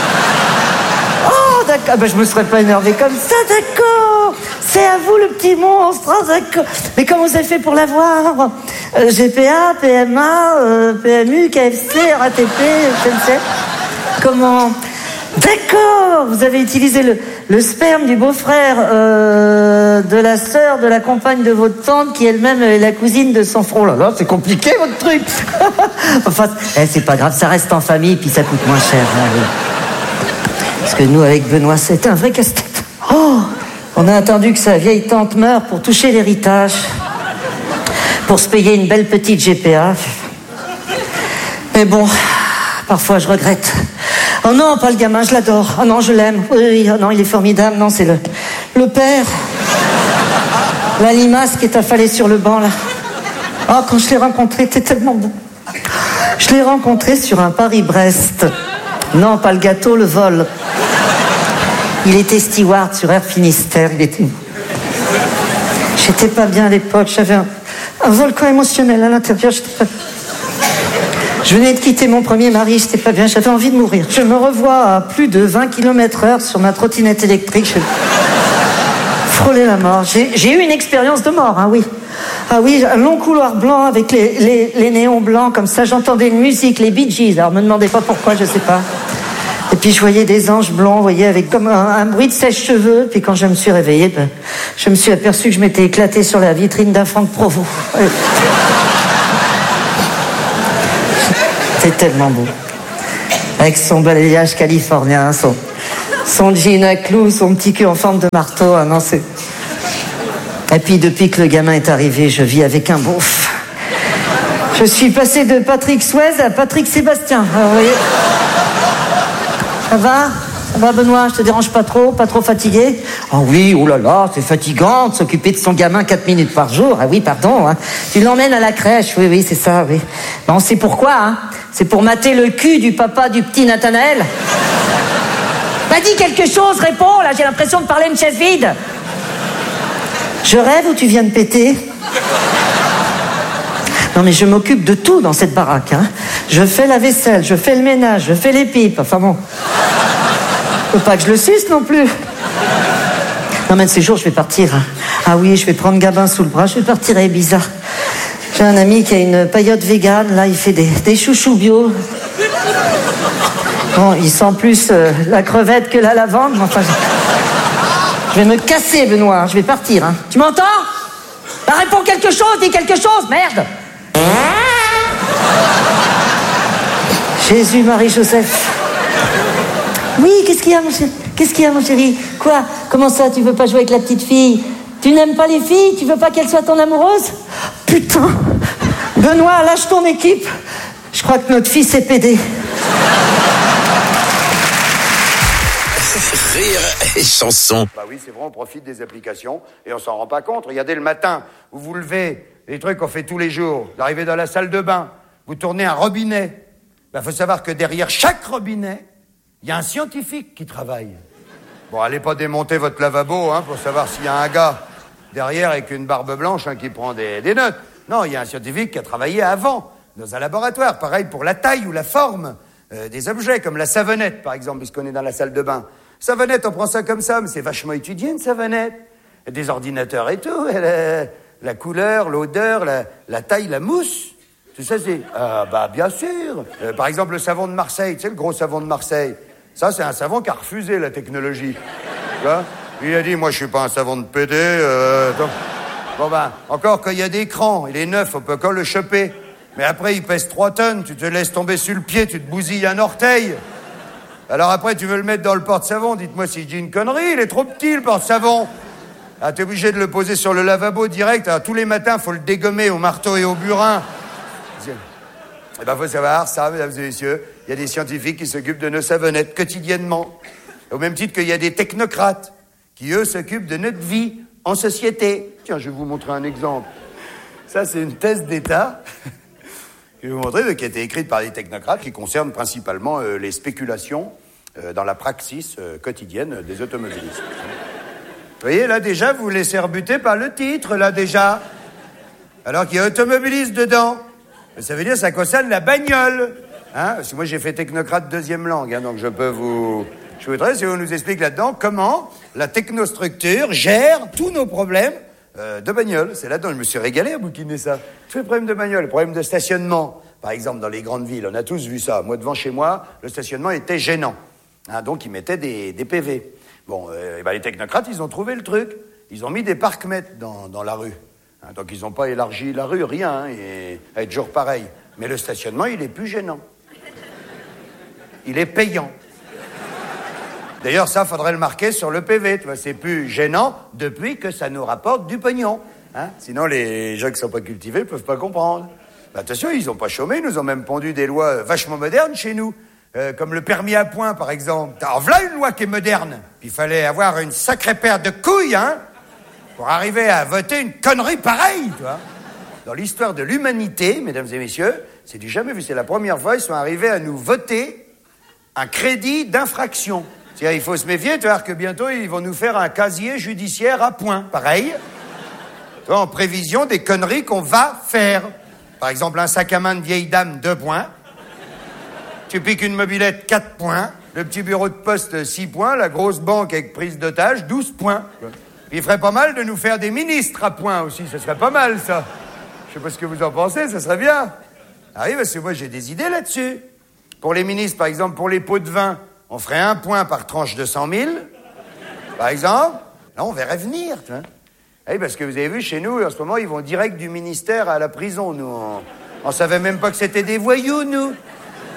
Oh, d'accord. Bah, je me serais pas énervée comme ça, d'accord. C'est à vous, le petit monstre, hein, d'accord. Mais comment vous avez fait pour l'avoir? euh, G P A, P M A, euh, P M U, K F C, R A T P, je ne sais. Comment? D'accord. Vous avez utilisé le, le sperme du beau-frère euh, de la sœur de la compagne de votre tante, qui elle-même est la cousine de son frère. Oh là là, c'est compliqué, votre truc. Enfin, eh, c'est pas grave, ça reste en famille, puis ça coûte moins cher. Hein, oui. Parce que nous, avec Benoît, c'est un vrai casse-tête. Oh, on a attendu que sa vieille tante meure pour toucher l'héritage, pour se payer une belle petite G P A. Mais bon, parfois je regrette. Oh non, pas le gamin, je l'adore. Oh non, je l'aime. Oui, oh non, il est formidable. Non, c'est le, le père. La limace qui est affalée sur le banc, là. Oh, quand je l'ai rencontré, il était tellement beau. Je l'ai rencontré sur un Paris-Brest. Non, pas le gâteau, le vol. Il était steward sur Air Finistère. Il était... J'étais pas bien à l'époque. J'avais un, un volcan émotionnel à l'intérieur. J'étais pas... Je venais de quitter mon premier mari, j'étais pas bien, j'avais envie de mourir. Je me revois à plus de vingt kilomètres heure sur ma trottinette électrique. Je frôlais la mort. J'ai, j'ai eu une expérience de mort, hein, oui. Ah oui, un long couloir blanc avec les, les, les néons blancs, comme ça, j'entendais une musique, les Bee Gees. Alors, me demandez pas pourquoi, je sais pas. Et puis, je voyais des anges blancs, vous voyez, avec comme un, un bruit de sèche-cheveux. Puis, quand je me suis réveillée, ben, je me suis aperçue que je m'étais éclatée sur la vitrine d'un Franck Provost. Ouais. C'est tellement beau. Avec son balayage californien, son, son jean à clous, son petit cul en forme de marteau. Ah non, c'est... Et puis, depuis que le gamin est arrivé, je vis avec un beauf. Je suis passé de Patrick Swayze à Patrick Sébastien. Alors, vous voyez... Ça va ? Ça va, Benoît? Je te dérange pas trop? Pas trop fatigué? Ah oui, oh là là, c'est fatigant de s'occuper de son gamin quatre minutes par jour. Ah oui, pardon. Hein. Tu l'emmènes à la crèche, oui, oui, c'est ça, oui. Bon, c'est pourquoi, hein? C'est pour mater le cul du papa du petit Nathanaël. Bah, dis quelque chose, réponds, là, j'ai l'impression de parler à une chaise vide. Je rêve ou tu viens de péter? Non, mais je m'occupe de tout dans cette baraque, hein. Je fais la vaisselle, je fais le ménage, je fais les pipes, enfin bon... Faut pas que je le suce non plus. Non, mais de ces jours, je vais partir. Ah oui, je vais prendre Gabin sous le bras, je vais partir à Ibiza. J'ai un ami qui a une paillote végane, là, il fait des, des chouchous bio. Bon, il sent plus euh, la crevette que la lavande, mais enfin... Je, je vais me casser, Benoît, je vais partir, hein. Tu m'entends? Bah, réponds quelque chose, dis quelque chose, merde. Jésus, Marie, Joseph. Oui, qu'est-ce qu'il y a, mon chéri? Qu'est-ce qu'il y a, mon chéri? Quoi? Comment ça, tu veux pas jouer avec la petite fille? Tu n'aimes pas les filles? Tu veux pas qu'elle soit ton amoureuse? Putain! Benoît, lâche ton équipe. Je crois que notre fils est pédé. Rire et chanson. Bah oui, c'est vrai, on profite des applications et on s'en rend pas compte. Regardez le matin, vous vous levez, les trucs qu'on fait tous les jours. Vous arrivez dans la salle de bain, vous tournez un robinet. Bah, faut savoir que derrière chaque robinet, il y a un scientifique qui travaille. Bon, allez pas démonter votre lavabo, hein, pour savoir s'il y a un gars derrière avec une barbe blanche, hein, qui prend des, des notes. Non, il y a un scientifique qui a travaillé avant, dans un laboratoire. Pareil pour la taille ou la forme euh, des objets, comme la savonnette, par exemple, puisqu'on est dans la salle de bain. Savonnette, on prend ça comme ça, mais c'est vachement étudié, une savonnette. Il y a des ordinateurs et tout, et la, la couleur, l'odeur, la, la taille, la mousse. Tout ça, c'est... Ah, bah, bien sûr. Euh, par exemple, le savon de Marseille, tu sais, le gros savon de Marseille. Ça, c'est un savon qui a refusé la technologie. Tu vois? Il a dit, moi, je suis pas un savon de pédé. Euh, donc... Bon, ben, encore quand il y a des crans, il est neuf, on peut encore le choper. Mais après, il pèse trois tonnes, tu te laisses tomber sur le pied, tu te bousilles un orteil. Alors après, tu veux le mettre dans le porte-savon, dites-moi si je dis une connerie, il est trop petit, le porte-savon. Ah, t'es obligé de le poser sur le lavabo direct. Alors, tous les matins, faut le dégommer au marteau et au burin. Eh ben, faut savoir ça, mesdames et messieurs. Il y a des scientifiques qui s'occupent de nos savonnettes quotidiennement. Au même titre qu'il y a des technocrates qui, eux, s'occupent de notre vie en société. Tiens, je vais vous montrer un exemple. Ça, c'est une thèse d'État que je vais vous montrer, qui a été écrite par des technocrates qui concerne principalement euh, les spéculations euh, dans la praxis euh, quotidienne des automobilistes. Vous voyez, là, déjà, vous vous laissez rebuter par le titre, là, déjà. Alors qu'il y a automobiliste dedans. Ça veut dire que ça concerne la bagnole. Hein? Parce que moi, j'ai fait technocrate deuxième langue, hein, donc je peux vous... Je voudrais, si on nous explique là-dedans, comment la technostructure gère tous nos problèmes euh, de bagnole. C'est là-dedans, je me suis régalé à bouquiner ça. Tous les problèmes de bagnole, les problèmes de stationnement. Par exemple, dans les grandes villes, on a tous vu ça. Moi, devant chez moi, le stationnement était gênant. Hein, donc, ils mettaient des, des P V. Bon, euh, ben, les technocrates, ils ont trouvé le truc. Ils ont mis des parcs-mètres dans, dans la rue. Hein, donc, ils n'ont pas élargi la rue, rien. Hein, et à être toujours pareil. Mais le stationnement, il est plus gênant. Il est payant. D'ailleurs, ça, faudrait le marquer sur le P V. Tu vois, c'est plus gênant depuis que ça nous rapporte du pognon. Hein? Sinon, les gens qui sont pas cultivés peuvent pas comprendre. Bah, attention, ils ont pas chômé. Ils nous ont même pondu des lois vachement modernes chez nous. Euh, comme le permis à points, par exemple. Alors, voilà une loi qui est moderne. Puis il fallait avoir une sacrée paire de couilles, hein, pour arriver à voter une connerie pareille, tu vois. Dans l'histoire de l'humanité, mesdames et messieurs, c'est du jamais vu. C'est la première fois qu'ils sont arrivés à nous voter un crédit d'infraction. C'est-à-dire, il faut se méfier, tu vois, que bientôt, ils vont nous faire un casier judiciaire à points. Pareil. Tu vois, en prévision des conneries qu'on va faire. Par exemple, un sac à main de vieille dame, deux points. Tu piques une mobilette, quatre points. Le petit bureau de poste, six points. La grosse banque avec prise d'otage, douze points. Puis il ferait pas mal de nous faire des ministres à points aussi. Ce serait pas mal, ça. Je sais pas ce que vous en pensez, ça serait bien. Ah oui, parce que moi, j'ai des idées là-dessus. Pour les ministres, par exemple, pour les pots de vin, on ferait un point par tranche de cent mille, par exemple. Là, on verrait venir, tu vois. Oui, parce que vous avez vu, chez nous, en ce moment, ils vont direct du ministère à la prison, nous. On, on savait même pas que c'était des voyous, nous.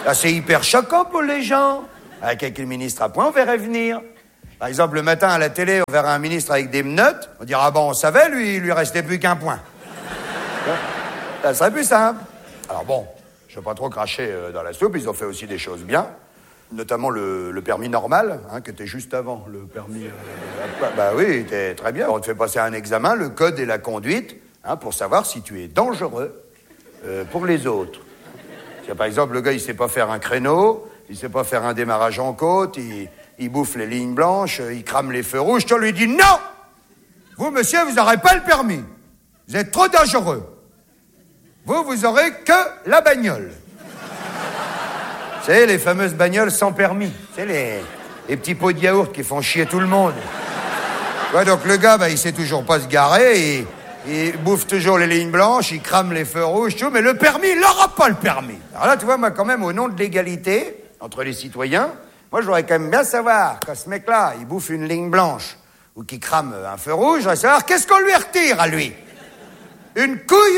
Là, c'est hyper choquant pour les gens. Avec quelques ministres à point, on verrait venir. Par exemple, le matin à la télé, on verra un ministre avec des menottes. On dira, ah bon, on savait, lui, il lui restait plus qu'un point. Ça serait plus simple. Alors bon, je ne veux pas trop cracher euh, dans la soupe, ils ont fait aussi des choses bien. Notamment le, le permis normal, hein, qui était juste avant le permis... Euh, bah oui, il était très bien. On te fait passer un examen, le code et la conduite, hein, pour savoir si tu es dangereux euh, pour les autres. Si, par exemple, le gars, il sait pas faire un créneau, il sait pas faire un démarrage en côte, il, il bouffe les lignes blanches, il crame les feux rouges, tu lui dis non! Vous, monsieur, vous n'aurez pas le permis. Vous êtes trop dangereux. Vous, vous aurez que la bagnole. Vous savez, les fameuses bagnoles sans permis. Vous savez, les, les petits pots de yaourt qui font chier tout le monde. Ouais, donc le gars, bah, il sait toujours pas se garer, il, il bouffe toujours les lignes blanches, il crame les feux rouges, tout, mais le permis, il n'aura pas le permis. Alors là, tu vois, moi, quand même, au nom de l'égalité entre les citoyens, moi, je voudrais quand même bien savoir, quand ce mec-là, il bouffe une ligne blanche ou qu'il crame un feu rouge, je voudrais savoir qu'est-ce qu'on lui retire à lui. Une couille?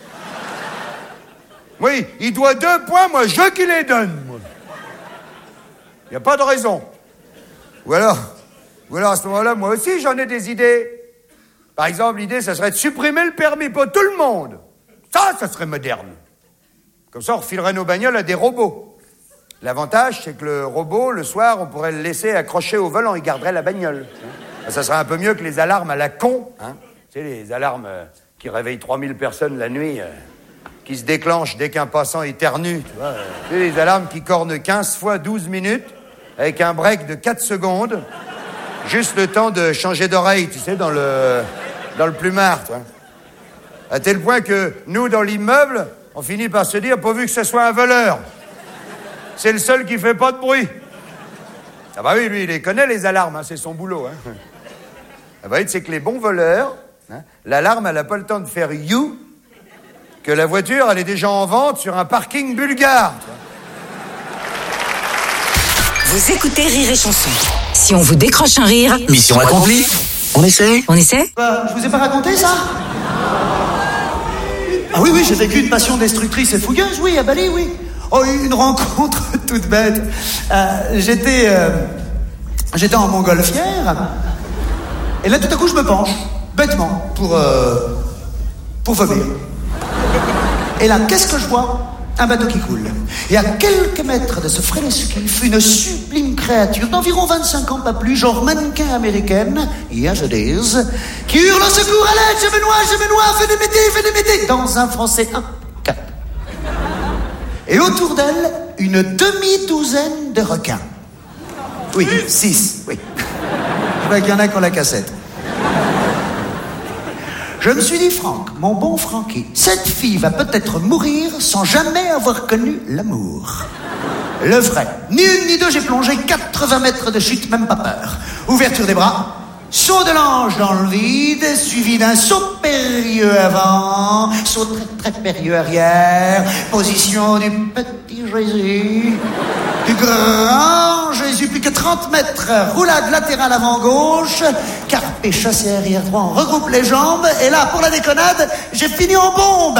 Oui, il doit deux points, moi, je qui les donne, moi. Il n'y a pas de raison. Ou alors, ou alors, à ce moment-là, moi aussi, j'en ai des idées. Par exemple, l'idée, ça serait de supprimer le permis pour tout le monde. Ça, ça serait moderne. Comme ça, on refilerait nos bagnoles à des robots. L'avantage, c'est que le robot, le soir, on pourrait le laisser accroché au volant, il garderait la bagnole. Ça serait un peu mieux que les alarmes à la con, hein. Tu sais, les alarmes euh, qui réveillent trois mille personnes la nuit... Euh, qui se déclenche dès qu'un passant éternue, tu vois. Euh, c'est les alarmes qui cornent quinze fois douze minutes, avec un break de quatre secondes, juste le temps de changer d'oreille, tu sais, dans le, dans le plumard, tu vois. À tel point que, nous, dans l'immeuble, on finit par se dire, pourvu que ce soit un voleur. C'est le seul qui fait pas de bruit. Ah bah oui, lui, il les connaît, les alarmes, hein, c'est son boulot, hein. Ah bah oui, c'est que les bons voleurs, hein, l'alarme, elle n'a pas le temps de faire « you », que la voiture, elle est déjà en vente sur un parking bulgare. Vous écoutez Rire et Chanson. Si on vous décroche un rire... Mission accomplie. On essaie On essaie bah, je vous ai pas raconté ça? Ah oui, oui, j'ai vécu une passion destructrice et fougueuse, oui, à Bali, oui. Oh, une rencontre toute bête. Euh, j'étais... Euh, j'étais en montgolfière. Et là, tout à coup, je me penche, bêtement, pour... Euh, pour vomir. Et là, qu'est-ce que je vois? Un bateau qui coule. Et à quelques mètres de ce frénescuf, une sublime créature d'environ vingt-cinq ans, pas plus, genre mannequin américaine, yes it is, qui hurle au secours, à l'aide, je me noie, je me noie, venez m'aider, venez m'aider, dans un français impeccable. Et autour d'elle, une demi-douzaine de requins. Oui, six, oui. Je vois qu'il y en a qui ont la cassette. Je me suis dit, Franck, mon bon Francky, cette fille va peut-être mourir sans jamais avoir connu l'amour. Le vrai. Ni une ni deux, j'ai plongé quatre-vingts mètres de chute, même pas peur. Ouverture des bras, saut de l'ange dans le vide, suivi d'un saut périlleux avant, saut très très périlleux arrière, position du petit Jésus, du grand Jésus, plus que trente mètres, roulade latérale avant gauche, carpé chassé arrière droit, on regroupe les jambes, et là, pour la déconnade, j'ai fini en bombe.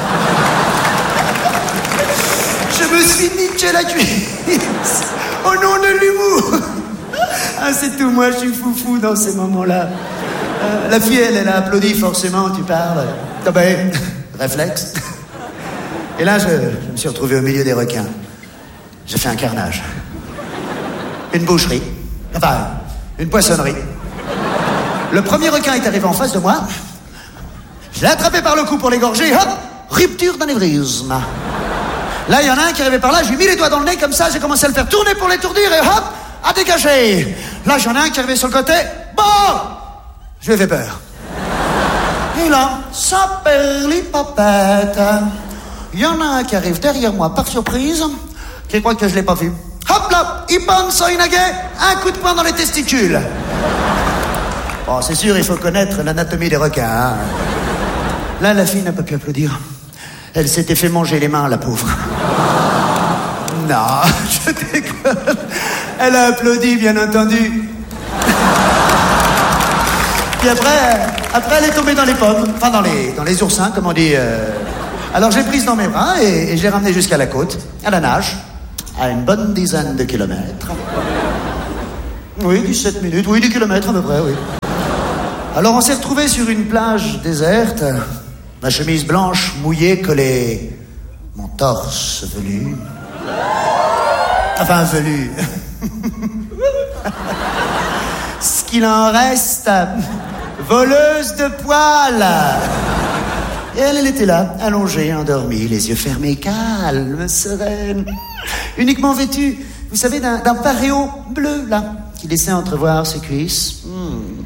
Je me suis niqué la cuisse, au nom de l'humour. Ah, c'est tout, moi, je suis foufou dans ces moments-là. Euh, la fille, elle, elle a applaudi, forcément, tu parles. Ah ben, réflexe. Et là, je, je me suis retrouvé au milieu des requins. J'ai fait un carnage. Une boucherie. Enfin, une poissonnerie. Le premier requin est arrivé en face de moi. Je l'ai attrapé par le cou pour l'égorger. Hop, rupture d'anévrisme. Là, il y en a un qui est arrivé par là. Je lui ai mis les doigts dans le nez comme ça. J'ai commencé à le faire tourner pour l'étourdir et hop, à dégager. Là, j'en ai un qui est arrivé sur le côté. Bon, je lui ai fait peur. Et là, ça perlipapette. Il y en a un qui arrive derrière moi par surprise, qui croit que je l'ai pas vu. Hop là, il pense à une agaie, un coup de poing dans les testicules. Bon, c'est sûr, il faut connaître l'anatomie des requins. Hein. Là, la fille n'a pas pu applaudir. Elle s'était fait manger les mains, la pauvre. Non, je déconne. Elle a applaudi, bien entendu. Puis après, après, elle est tombée dans les pommes, enfin dans les, dans les oursins, comme on dit. Euh... Alors j'ai prise dans mes bras et, et je l'ai ramenée jusqu'à la côte, à la nage. à une bonne dizaine de kilomètres. Oui, dix-sept minutes, oui, dix kilomètres à peu près, oui. Alors on s'est retrouvés sur une plage déserte, ma chemise blanche mouillée collée, mon torse velu. Enfin, velu. Ce qu'il en reste, voleuse de poils. Et elle, elle était là, allongée, endormie, les yeux fermés, calme, sereine, uniquement vêtue, vous savez, d'un, d'un paréo bleu, là, qui laissait entrevoir ses cuisses. Hmm.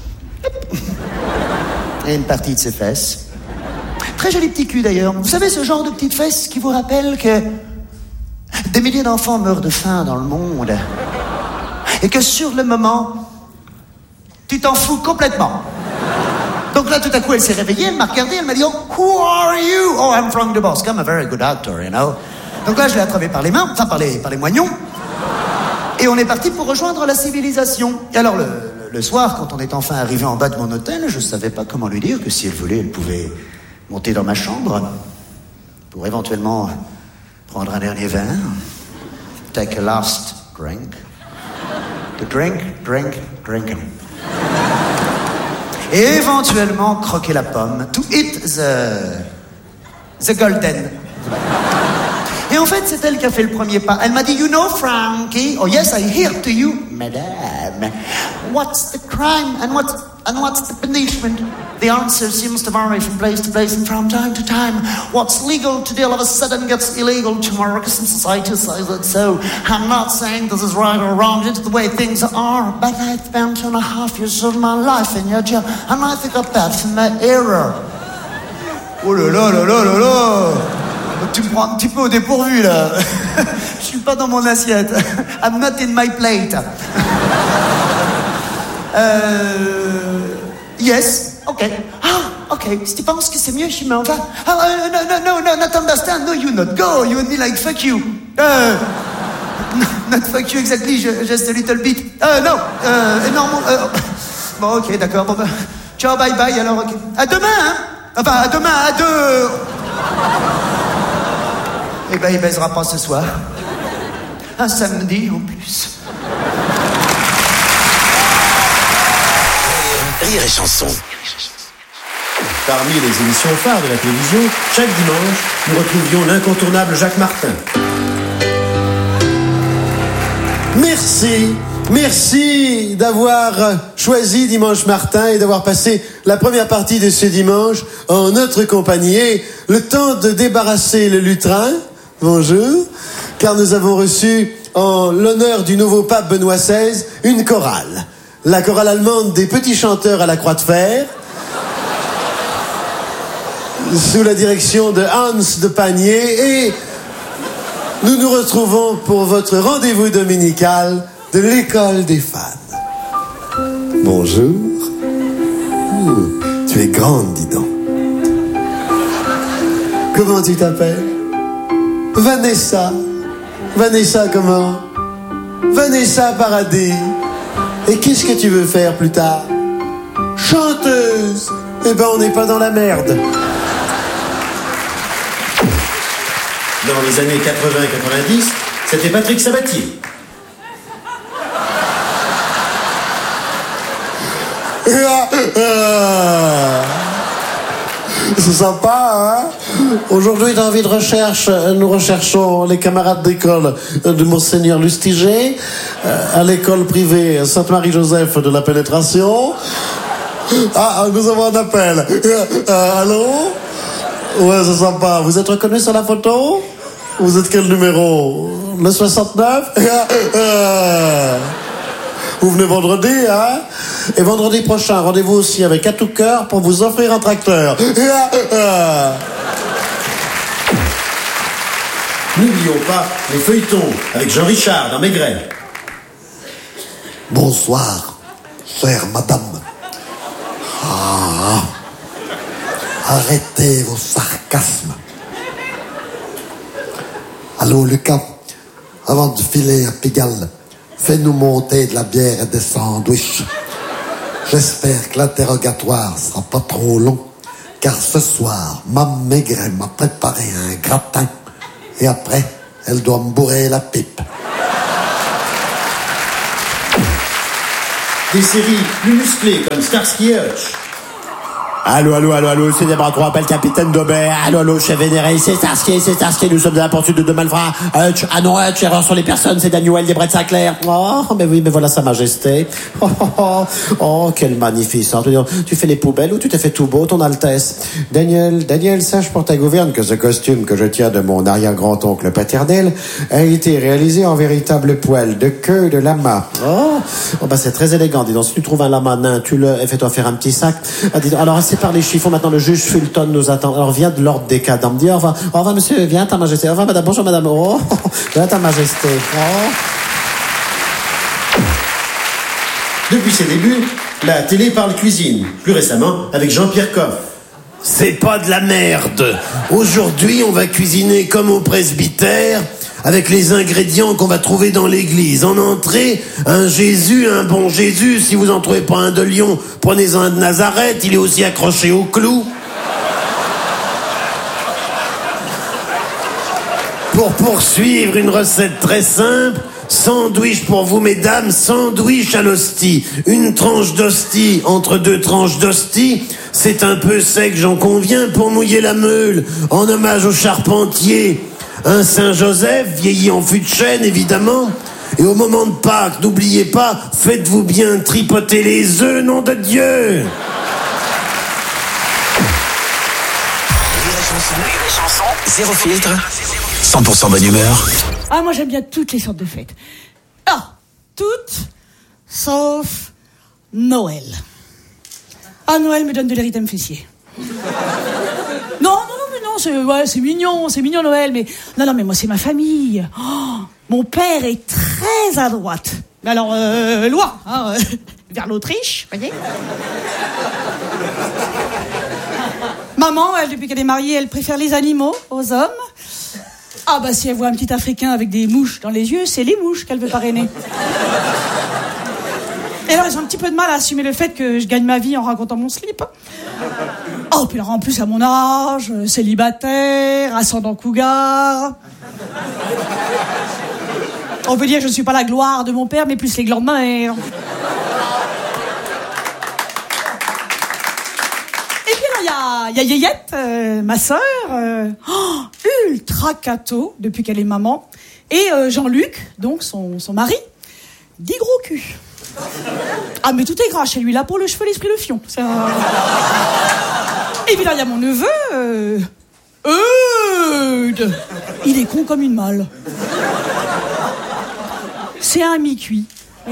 Et une partie de ses fesses. Très joli petit cul, d'ailleurs. Vous savez, ce genre de petites fesses qui vous rappellent que des milliers d'enfants meurent de faim dans le monde. Et que sur le moment, tu t'en fous complètement. Donc là, tout à coup, elle s'est réveillée, elle m'a regardé, elle m'a dit, oh, who are you? Oh, I'm Frank DeBosk, I'm a very good actor, you know. Donc là, je l'ai attrapé par les mains, enfin par les, par les moignons. Et on est parti pour rejoindre la civilisation. Et alors, le, le soir, quand on est enfin arrivé en bas de mon hôtel, je savais pas comment lui dire que si elle voulait, elle pouvait monter dans ma chambre pour éventuellement prendre un dernier verre. Take a last drink. To drink, drink, drinking. Et éventuellement croquer la pomme. To eat the... the golden. Et en fait, c'est elle qui a fait le premier pas. Elle m'a dit, you know, Frankie, oh yes, I hear to you, madame. What's the crime and what's, and what's the punishment? The answer seems to vary from place to place and from time to time. What's legal today all of a sudden gets illegal tomorrow because society says it so. I'm not saying this is right or wrong, it's the way things are. But I've spent two and a half years of my life in your jail and I think I'm bad for my error. Oh là là là là là là. Tu me prends un petit peu au dépourvu, là. Je suis pas dans mon assiette. I'm not in my plate. euh... Yes, ok. Ah, ok. Si tu penses que c'est mieux, je m'en vais. Ah, uh, no, no, no, no, not understand. No, you not go. You and me like fuck you. Uh, not fuck you exactly, just a little bit. Uh, no, uh, énorme. Uh, bon, ok, d'accord. Bon, bah, ciao, bye bye, alors, ok. À demain, hein. Enfin, à demain, à deux... Eh ben, il baisera pas ce soir. Un samedi, en plus. Rire et chanson. Parmi les émissions phares de la télévision, chaque dimanche, nous retrouvions l'incontournable Jacques Martin. Merci, merci d'avoir choisi Dimanche Martin et d'avoir passé la première partie de ce dimanche en notre compagnie. Et le temps de débarrasser le lutrin, bonjour, car nous avons reçu en l'honneur du nouveau pape Benoît seize une chorale. La chorale allemande des petits chanteurs à la croix de fer, sous la direction de Hans de Panier, et nous nous retrouvons pour votre rendez-vous dominical de l'école des fans. Bonjour. Ouh, tu es grande, dis donc. Comment tu t'appelles? Vanessa. Vanessa comment? Vanessa Paradis. Et qu'est-ce que tu veux faire plus tard? Chanteuse. Eh ben, on n'est pas dans la merde. Dans les années quatre-vingts quatre-vingt-dix, c'était Patrick Sabatier. C'est sympa, hein? Aujourd'hui, dans Vie de recherche, nous recherchons les camarades d'école de Monseigneur Lustiger, à l'école privée Sainte-Marie-Joseph de la Pénétration. Ah, nous avons un appel. Euh, allô? Ouais, c'est sympa. Vous êtes reconnu sur la photo? Vous êtes quel numéro? Le soixante-neuf? Vous venez vendredi, hein? Et vendredi prochain, rendez-vous aussi avec À tout cœur pour vous offrir un tracteur. N'oublions pas les feuilletons avec Jean Richard dans Maigret. Bonsoir, chère madame. Ah, arrêtez vos sarcasmes. Allô, Lucas, avant de filer à Pigalle, fais-nous monter de la bière et des sandwichs. J'espère que l'interrogatoire sera pas trop long, car ce soir, Mme Maigret m'a préparé un gratin. Et après, Elle doit me bourrer la pipe. Des séries plus musclées comme Starsky et Hutch. Allô, allô, allô, allô, c'est des bras droits, appelle Capitaine Daubert. Allô, allô, chef vénéré, c'est Starsky, c'est Starsky, nous sommes à la poursuite de deux malfrats. Hutch, ah non, Hutch, erreur sur les personnes, c'est Daniel des Bretts Sinclair. Oh, mais oui, mais voilà sa majesté. Oh, oh, oh, oh, quelle magnificence. Tu fais les poubelles ou tu t'es fait tout beau, ton Altesse? Daniel, Daniel, sache pour ta gouverne que ce costume que je tiens de mon arrière-grand-oncle paternel a été réalisé en véritable poil de queue de lama. Oh, oh bah c'est très élégant, dis donc. Si tu trouves un lama nain, tu le, fais-toi faire un petit sac. Ah, dis donc, alors, c'est par les chiffons, maintenant le juge Fulton nous attend. Alors viens de l'ordre des cadans, me dit au revoir. Au revoir monsieur, viens ta majesté. Au revoir madame, bonjour madame. Oh, viens ta majesté. Oh. Depuis ses débuts, la télé parle cuisine. Plus récemment, avec Jean-Pierre Coff. C'est pas de la merde. Aujourd'hui, on va cuisiner comme au presbytère, avec les ingrédients qu'on va trouver dans l'église. En entrée, un Jésus, un bon Jésus. Si vous en trouvez pas un de Lyon, prenez-en un de Nazareth. Il est aussi accroché au clou. Pour poursuivre, une recette très simple. Sandwich pour vous, mesdames, sandwich à l'hostie. Une tranche d'hostie entre deux tranches d'hostie. C'est un peu sec, j'en conviens, pour mouiller la meule. En hommage au charpentier. Un Saint-Joseph, vieilli en fût de chêne, évidemment. Et au moment de Pâques, n'oubliez pas, faites-vous bien tripoter les œufs, nom de Dieu. Zéro filtre, cent pour cent bonne humeur. Ah, moi j'aime bien toutes les sortes de fêtes. Ah, toutes, sauf Noël. Ah, Noël me donne de l'érythème fessier. Non, non, non, mais non, c'est, ouais, c'est mignon, c'est mignon Noël, mais... Non, non, mais moi c'est ma famille. Oh, mon père est très à droite. Mais alors, euh, loin, hein, euh, vers l'Autriche, voyez. Maman, elle, depuis qu'elle est mariée, elle préfère les animaux aux hommes. Ah bah si elle voit un petit Africain avec des mouches dans les yeux, c'est les mouches qu'elle veut parrainer. Et alors ils ont un petit peu de mal à assumer le fait que je gagne ma vie en racontant mon slip. Oh puis alors en plus à mon âge, célibataire, ascendant cougar. On peut dire que je ne suis pas la gloire de mon père, mais plus les glands de ma mère. Il y a, y a Yéyette, euh, ma sœur, euh, oh, ultra cato depuis qu'elle est maman, et euh, Jean-Luc, donc son, son mari, dit gros cul. Ah mais tout est gras chez lui, là pour le cheveu, l'esprit, le fion. C'est un... Et puis là il y a mon neveu, euh, Eudes. Il est con comme une malle. C'est un mi-cuit.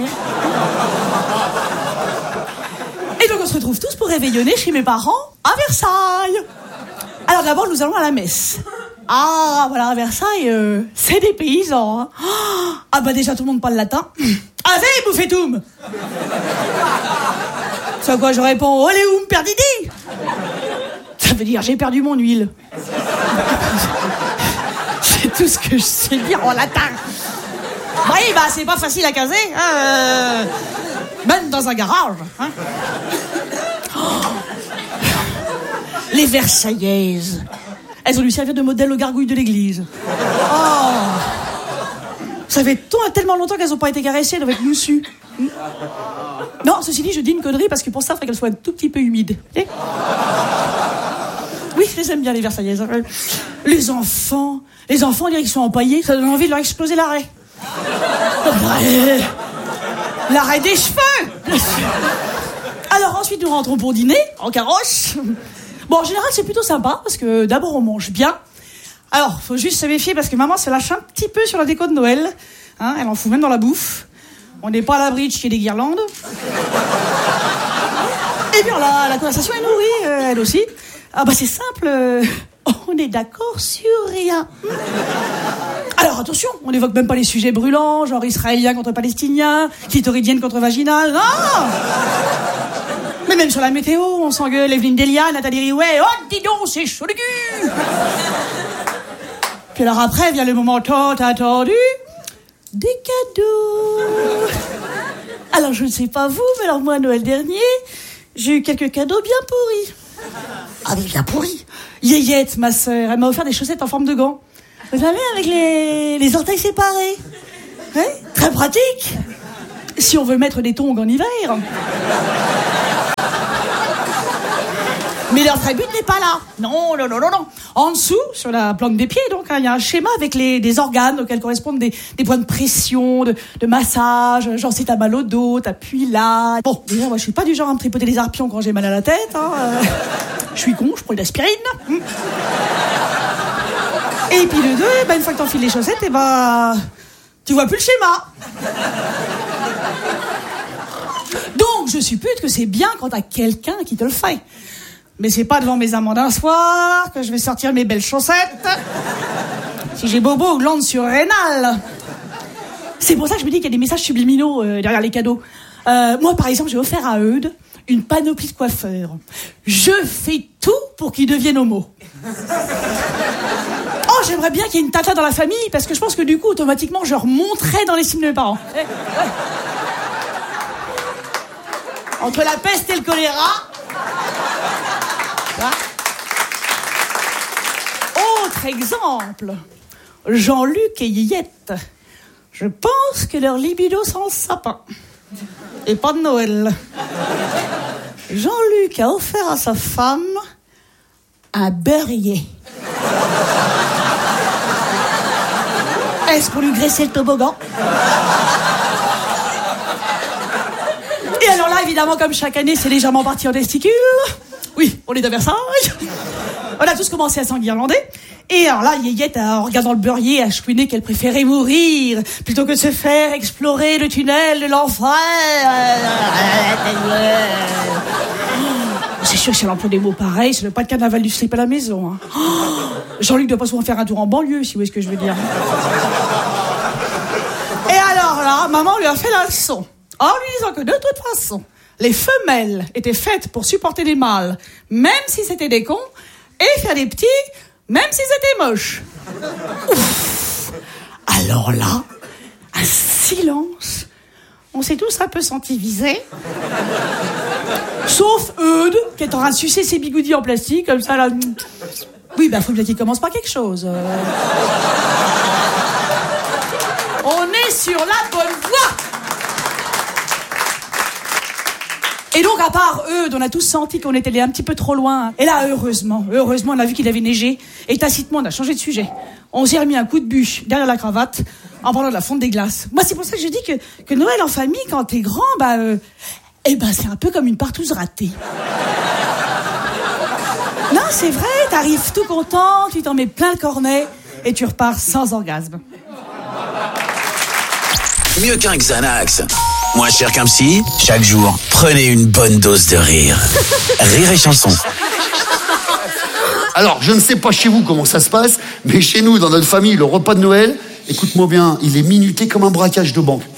Et donc on se retrouve tous pour réveillonner chez mes parents à Versailles. Alors d'abord nous allons à la messe. Ah voilà, à Versailles, euh, c'est des paysans. Hein. Ah bah déjà tout le monde parle latin. Avez bouffetum. C'est à quoi je réponds Oleum perdidi. Ça veut dire j'ai perdu mon huile. C'est tout ce que je sais dire en latin. Oui bah c'est pas facile à caser. Hein, euh... Même dans un garage. Hein. Oh. Les Versaillaises. Elles ont dû servir de modèle aux gargouilles de l'église. Oh. Ça fait tellement longtemps qu'elles n'ont pas été caressées, elles doivent être moussues. Non, ceci dit, je dis une connerie parce que pour ça, il faudrait qu'elles soient un tout petit peu humides. Et oui, je les aime bien, les Versaillaises. Les enfants, les enfants, on dirait qu'ils sont empaillés, ça donne envie de leur exploser l'arrêt. L'arrêt des cheveux. Alors ensuite nous rentrons pour dîner en carrosse. Bon en général c'est plutôt sympa parce que d'abord on mange bien. Alors faut juste se méfier parce que maman se lâche un petit peu sur la déco de Noël. Hein, elle en fout même dans la bouffe. On n'est pas à l'abri de chier des guirlandes. Et bien la, la conversation est nourrie, euh, elle aussi. Ah bah c'est simple, euh, on est d'accord sur rien. Alors attention, on n'évoque même pas les sujets brûlants, genre israélien contre palestinien, clitoridienne contre vaginale, non. Mais même sur la météo, on s'engueule, Evelyne Delia, Nathalie Riouet, oh dis donc, c'est chaud le cul. Puis alors après vient le moment tant attendu, des cadeaux. Alors je ne sais pas vous, mais alors moi Noël dernier, j'ai eu quelques cadeaux bien pourris. Ah mais bien pourris. Yéyette, ma sœur, elle m'a offert des chaussettes en forme de gants. Vous savez, avec les, les orteils séparés. Hein? Très pratique. Si on veut mettre des tongs en hiver. Mais leur vrai but n'est pas là. Non, non, non, non, non. En dessous, sur la plante des pieds, donc, il hein, y a un schéma avec les, des organes auxquels correspondent des, des points de pression, de, de massage. Genre, si t'as mal au dos, t'appuies là. Bon, déjà, moi, je suis pas du genre à me tripoter les arpions quand j'ai mal à la tête. Hein. Euh, je suis con, je prends une aspirine. Et puis de deux, bah, une fois que t'enfiles les chaussettes, et bah, tu vois plus le schéma. Donc, je suppute que c'est bien quand t'as quelqu'un qui te le fait. Mais c'est pas devant mes amants d'un soir que je vais sortir mes belles chaussettes. Si j'ai bobo ou glande surrénale. C'est pour ça que je me dis qu'il y a des messages subliminaux euh, derrière les cadeaux. Euh, moi, par exemple, j'ai offert à Eudes une panoplie de coiffeurs. Je fais tout pour qu'ils deviennent homo. Oh, j'aimerais bien qu'il y ait une tata dans la famille, parce que je pense que du coup, automatiquement, je remonterais dans les signes de mes parents. Entre la peste et le choléra... Autre exemple, Jean-Luc et Yiyette. Je pense que leur libido sent le sapin. Et pas de Noël. Jean-Luc a offert à sa femme un beurrier. Est-ce pour lui graisser le toboggan? Et alors là, évidemment, comme chaque année, c'est légèrement parti en testicules. Oui, on est à Versailles. On a tous commencé à s'enguirlander. Et alors là, Yéyette, en regardant le beurrier, a chouiné qu'elle préférait mourir plutôt que de se faire explorer le tunnel de l'enfer. C'est sûr que si elle emploie des mots pareils, ce n'est pas le carnaval du slip à la maison. Hein. Jean-Luc doit pas souvent faire un tour en banlieue, si vous voyez ce que je veux dire. Et alors là, maman lui a fait la leçon, en lui disant que de toute façon, les femelles étaient faites pour supporter les mâles, même si c'était des cons, et faire des petits, même si c'était moche. Ouf. Alors là, un silence. On s'est tous un peu sentis visés. Sauf Eudes, qui est en train de sucer ses bigoudis en plastique, comme ça, là. Oui, ben, faut bien qu'il commence par quelque chose. On est sur la bonne voie. Et donc, à part Eudes, on a tous senti qu'on était allés un petit peu trop loin. Et là, heureusement, heureusement, on a vu qu'il avait neigé. Et tacitement, on a changé de sujet. On s'est remis un coup de bûche derrière la cravate en parlant de la fonte des glaces. Moi, c'est pour ça que je dis que, que Noël en famille, quand t'es grand, bah, euh, eh ben, c'est un peu comme une partouze ratée. Non, c'est vrai, t'arrives tout content, tu t'en mets plein le cornet et tu repars sans orgasme. Mieux qu'un Xanax. Moins cher qu'un psy, chaque jour, prenez une bonne dose de rire. Rire et chanson. Alors, je ne sais pas chez vous comment ça se passe, mais chez nous, dans notre famille, le repas de Noël, écoute-moi bien, il est minuté comme un braquage de banque.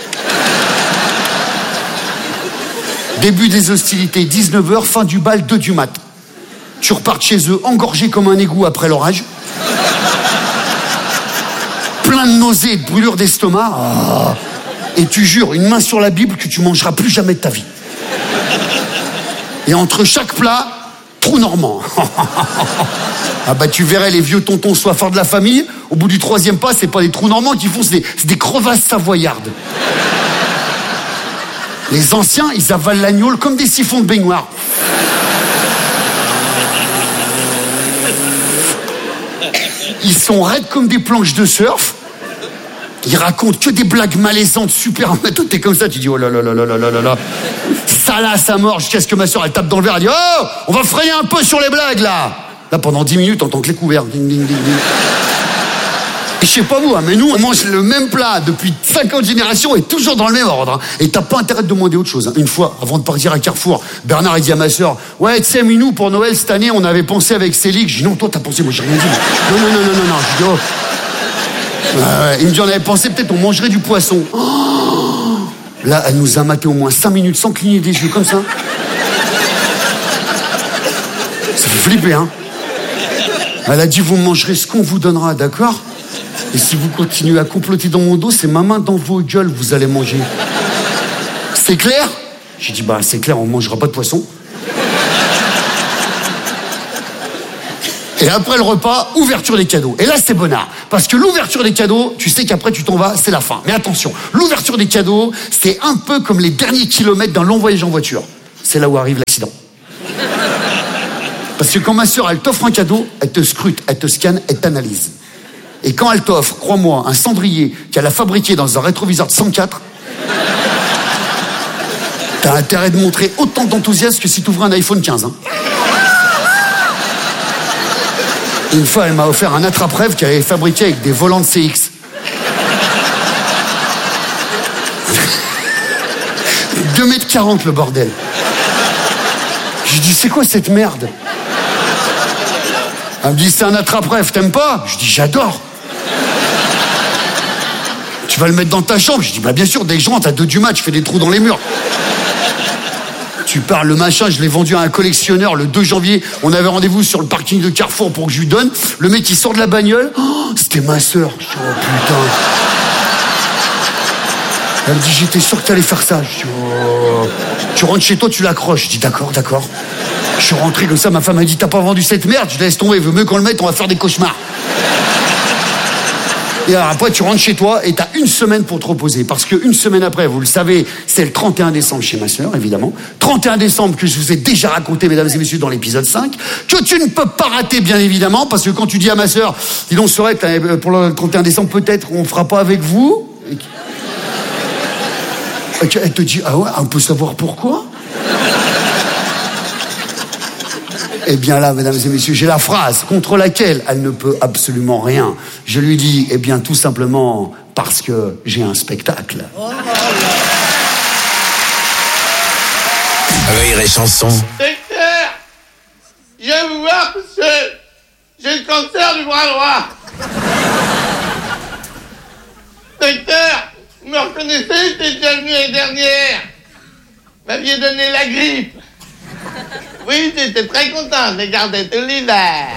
Début des hostilités, dix-neuf heures, fin du bal, deux du mat. Tu repars chez eux, engorgé comme un égout après l'orage. Plein de nausées et de brûlures d'estomac. Ah. Et tu jures, une main sur la Bible, que tu mangeras plus jamais de ta vie. Et entre chaque plat, trou normand. Ah bah tu verrais les vieux tontons soifards de la famille, au bout du troisième pas, c'est pas des trous normands qu'ils font, c'est des, c'est des crevasses savoyardes. Les anciens, ils avalent l'agneau comme des siphons de baignoire. Ils sont raides comme des planches de surf. Ils racontent que des blagues malaisantes, super. Toi, t'es comme ça, tu dis oh là là là là là là là. Salace à mort, jusqu'à ce que ma soeur elle tape dans le verre, elle dit oh, on va freiner un peu sur les blagues là. Là, pendant dix minutes, on entend que les couverts. Ding, ding, ding, ding. Et je sais pas vous, hein, mais nous, on mange le même plat depuis cinquante générations et toujours dans le même ordre. Hein. Et t'as pas intérêt de demander autre chose. Hein. Une fois, avant de partir à Carrefour, Bernard a dit à ma soeur ouais, tu sais, Minou, pour Noël cette année, on avait pensé avec Céline. Je dis non, toi, t'as pensé, moi, j'ai rien dit. Non, non, non, non, non, non. Je dis oh. Euh, il me dit on avait pensé peut-être on mangerait du poisson. Oh, là, elle nous a maté au moins cinq minutes sans cligner des yeux comme ça. Ça fait flipper, hein. Elle a dit vous mangerez ce qu'on vous donnera, d'accord? Et si vous continuez à comploter dans mon dos, c'est ma main dans vos gueules vous allez manger. C'est clair? J'ai dit bah c'est clair, on mangera pas de poisson. Et après le repas, ouverture des cadeaux. Et là, c'est bonnard. Parce que l'ouverture des cadeaux, tu sais qu'après tu t'en vas, c'est la fin. Mais attention, l'ouverture des cadeaux, c'est un peu comme les derniers kilomètres d'un long voyage en voiture. C'est là où arrive l'accident. Parce que quand ma sœur, elle t'offre un cadeau, elle te scrute, elle te scanne, elle t'analyse. Et quand elle t'offre, crois-moi, un cendrier qu'elle a fabriqué dans un rétroviseur de cent quatre, t'as intérêt de montrer autant d'enthousiasme que si t'ouvrais un iPhone quinze. Hein. Une fois, elle m'a offert un attrape-rêve qu'elle avait fabriqué avec des volants de C X. deux mètres quarante le bordel. J'ai dit, c'est quoi cette merde? Elle me dit, c'est un attrape-rêve, t'aimes pas? Je dis, j'adore. Tu vas le mettre dans ta chambre? Je dis, bah bien sûr, dès que je rentre à deux du match, je fais des trous dans les murs. Tu parles, le machin, je l'ai vendu à un collectionneur le deux janvier. On avait rendez-vous sur le parking de Carrefour pour que je lui donne. Le mec, il sort de la bagnole. Oh, c'était ma sœur. Je dis, oh putain. Elle me dit, j'étais sûr que t'allais faire ça. Je dis, oh. Tu rentres chez toi, tu l'accroches. Je dis, d'accord, d'accord. Je suis rentré comme ça, ma femme m'a dit, t'as pas vendu cette merde? Je laisse tomber, veut mieux qu'on le mette, on va faire des cauchemars. Et alors après, tu rentres chez toi et t'as une semaine pour te reposer. Parce qu'une semaine après, vous le savez, c'est le trente et un décembre chez ma sœur, évidemment. trente et un décembre que je vous ai déjà raconté, mesdames et messieurs, dans l'épisode cinq. Que tu ne peux pas rater, bien évidemment. Parce que quand tu dis à ma sœur, dis donc, Sorette, pour le trente et un décembre, peut-être, on fera pas avec vous. Elle te dit, ah ouais, on peut savoir pourquoi? Eh bien là, mesdames et messieurs, j'ai la phrase contre laquelle elle ne peut absolument rien. Je lui dis, eh bien tout simplement parce que j'ai un spectacle. Rire et chanson. Docteur, je viens vous voir parce que j'ai le cancer du bras droit. Docteur, vous me reconnaissez, j'étais déjà venu l'année dernière. Vous m'aviez donné la grippe. Oui, j'étais très content, je les gardais tout l'hiver.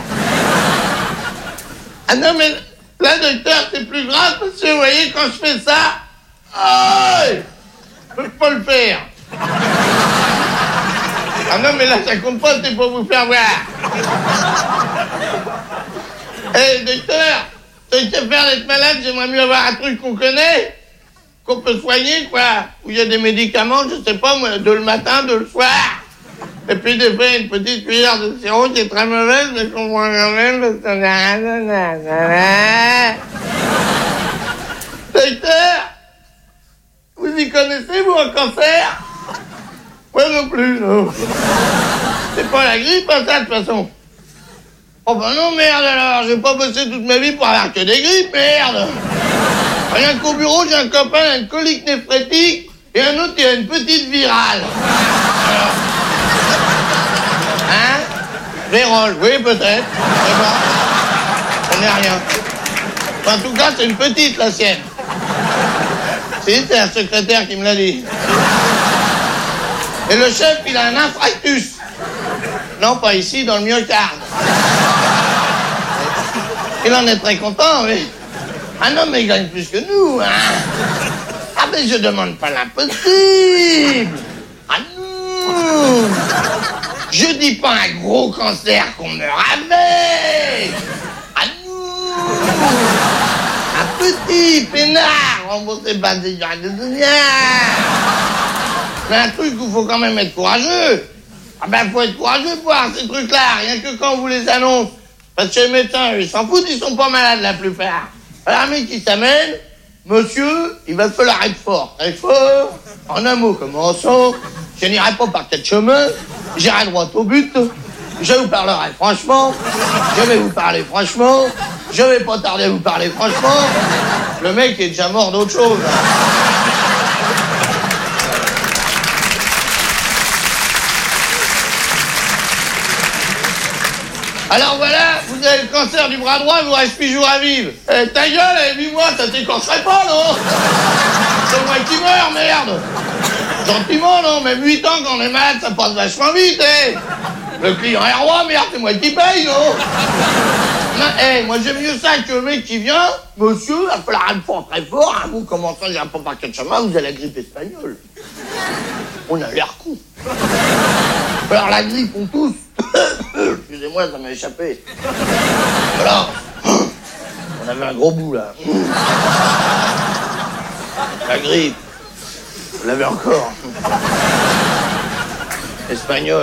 Ah non, mais là, docteur, c'est plus grave parce que, vous voyez, quand je fais ça, oh, je peux pas le faire. Ah non, mais là, ça compte pas, c'est pour vous faire voir. Eh, hey, docteur, tant qu'à faire d'être malade, j'aimerais mieux avoir un truc qu'on connaît, qu'on peut soigner, quoi. Où il y a des médicaments, je sais pas, moi, de le matin, de le soir. Et puis des fois, une petite cuillère de sirop qui est très mauvaise, mais qu'on voit quand même, parce qu'on a... Docteur, vous y connaissez, vous, un cancer? Moi non plus, non. C'est pas la grippe, hein, ça, de toute façon. Oh ben non, merde, alors, j'ai pas bossé toute ma vie pour avoir que des grippes, merde. Rien qu'au bureau, j'ai un copain, il a une colique néphrétique, et un autre, il a une petite virale. Alors... Hein? Vérole, oui, peut-être. Je sais pas. On n'est rien. Enfin, en tout cas, c'est une petite, la sienne. Si, c'est un secrétaire qui me l'a dit. Et le chef, il a un infarctus. Non, pas ici, dans le myocarde. Il en est très content, oui. Ah non, mais il gagne plus que nous, hein. Ah, mais je demande pas l'impossible. Ah non. Je dis pas un gros cancer qu'on meurt avec. Ah non. Un petit peinard remboursé par des gens de dunia. Mais un truc où il faut quand même être courageux. Ah ben faut être courageux pour voir ces trucs-là, rien que quand on vous les annonce. Parce que les médecins, ils s'en foutent, ils sont pas malades la plupart. Alors un mec qui s'amène, monsieur, il va falloir être fort. Très fort. En un mot, commençons. Je n'irai pas par quatre chemins, j'irai droit au but, je vous parlerai franchement, je vais vous parler franchement, je vais pas tarder à vous parler franchement. Le mec est déjà mort d'autre chose. Alors voilà, vous avez le cancer du bras droit, il vous reste huit jours à vivre. Eh, ta gueule, eh, huit mois, ça t'écorcherait pas, non? C'est moi qui meurs, merde. Gentiment, non, même huit ans quand on est malade, ça passe vachement vite, eh. Le client est roi, merde, c'est moi qui paye, non? Non, eh, moi j'aime mieux ça que le mec qui vient, monsieur, il va falloir être fort, très fort, hein, vous commencez à pas par quel chemin, vous avez la grippe espagnole. On a l'air con. Alors la grippe, on tousse. Excusez-moi, ça m'a échappé. Voilà. On avait un gros bout, là. La grippe. Vous l'avez encore. Espagnol.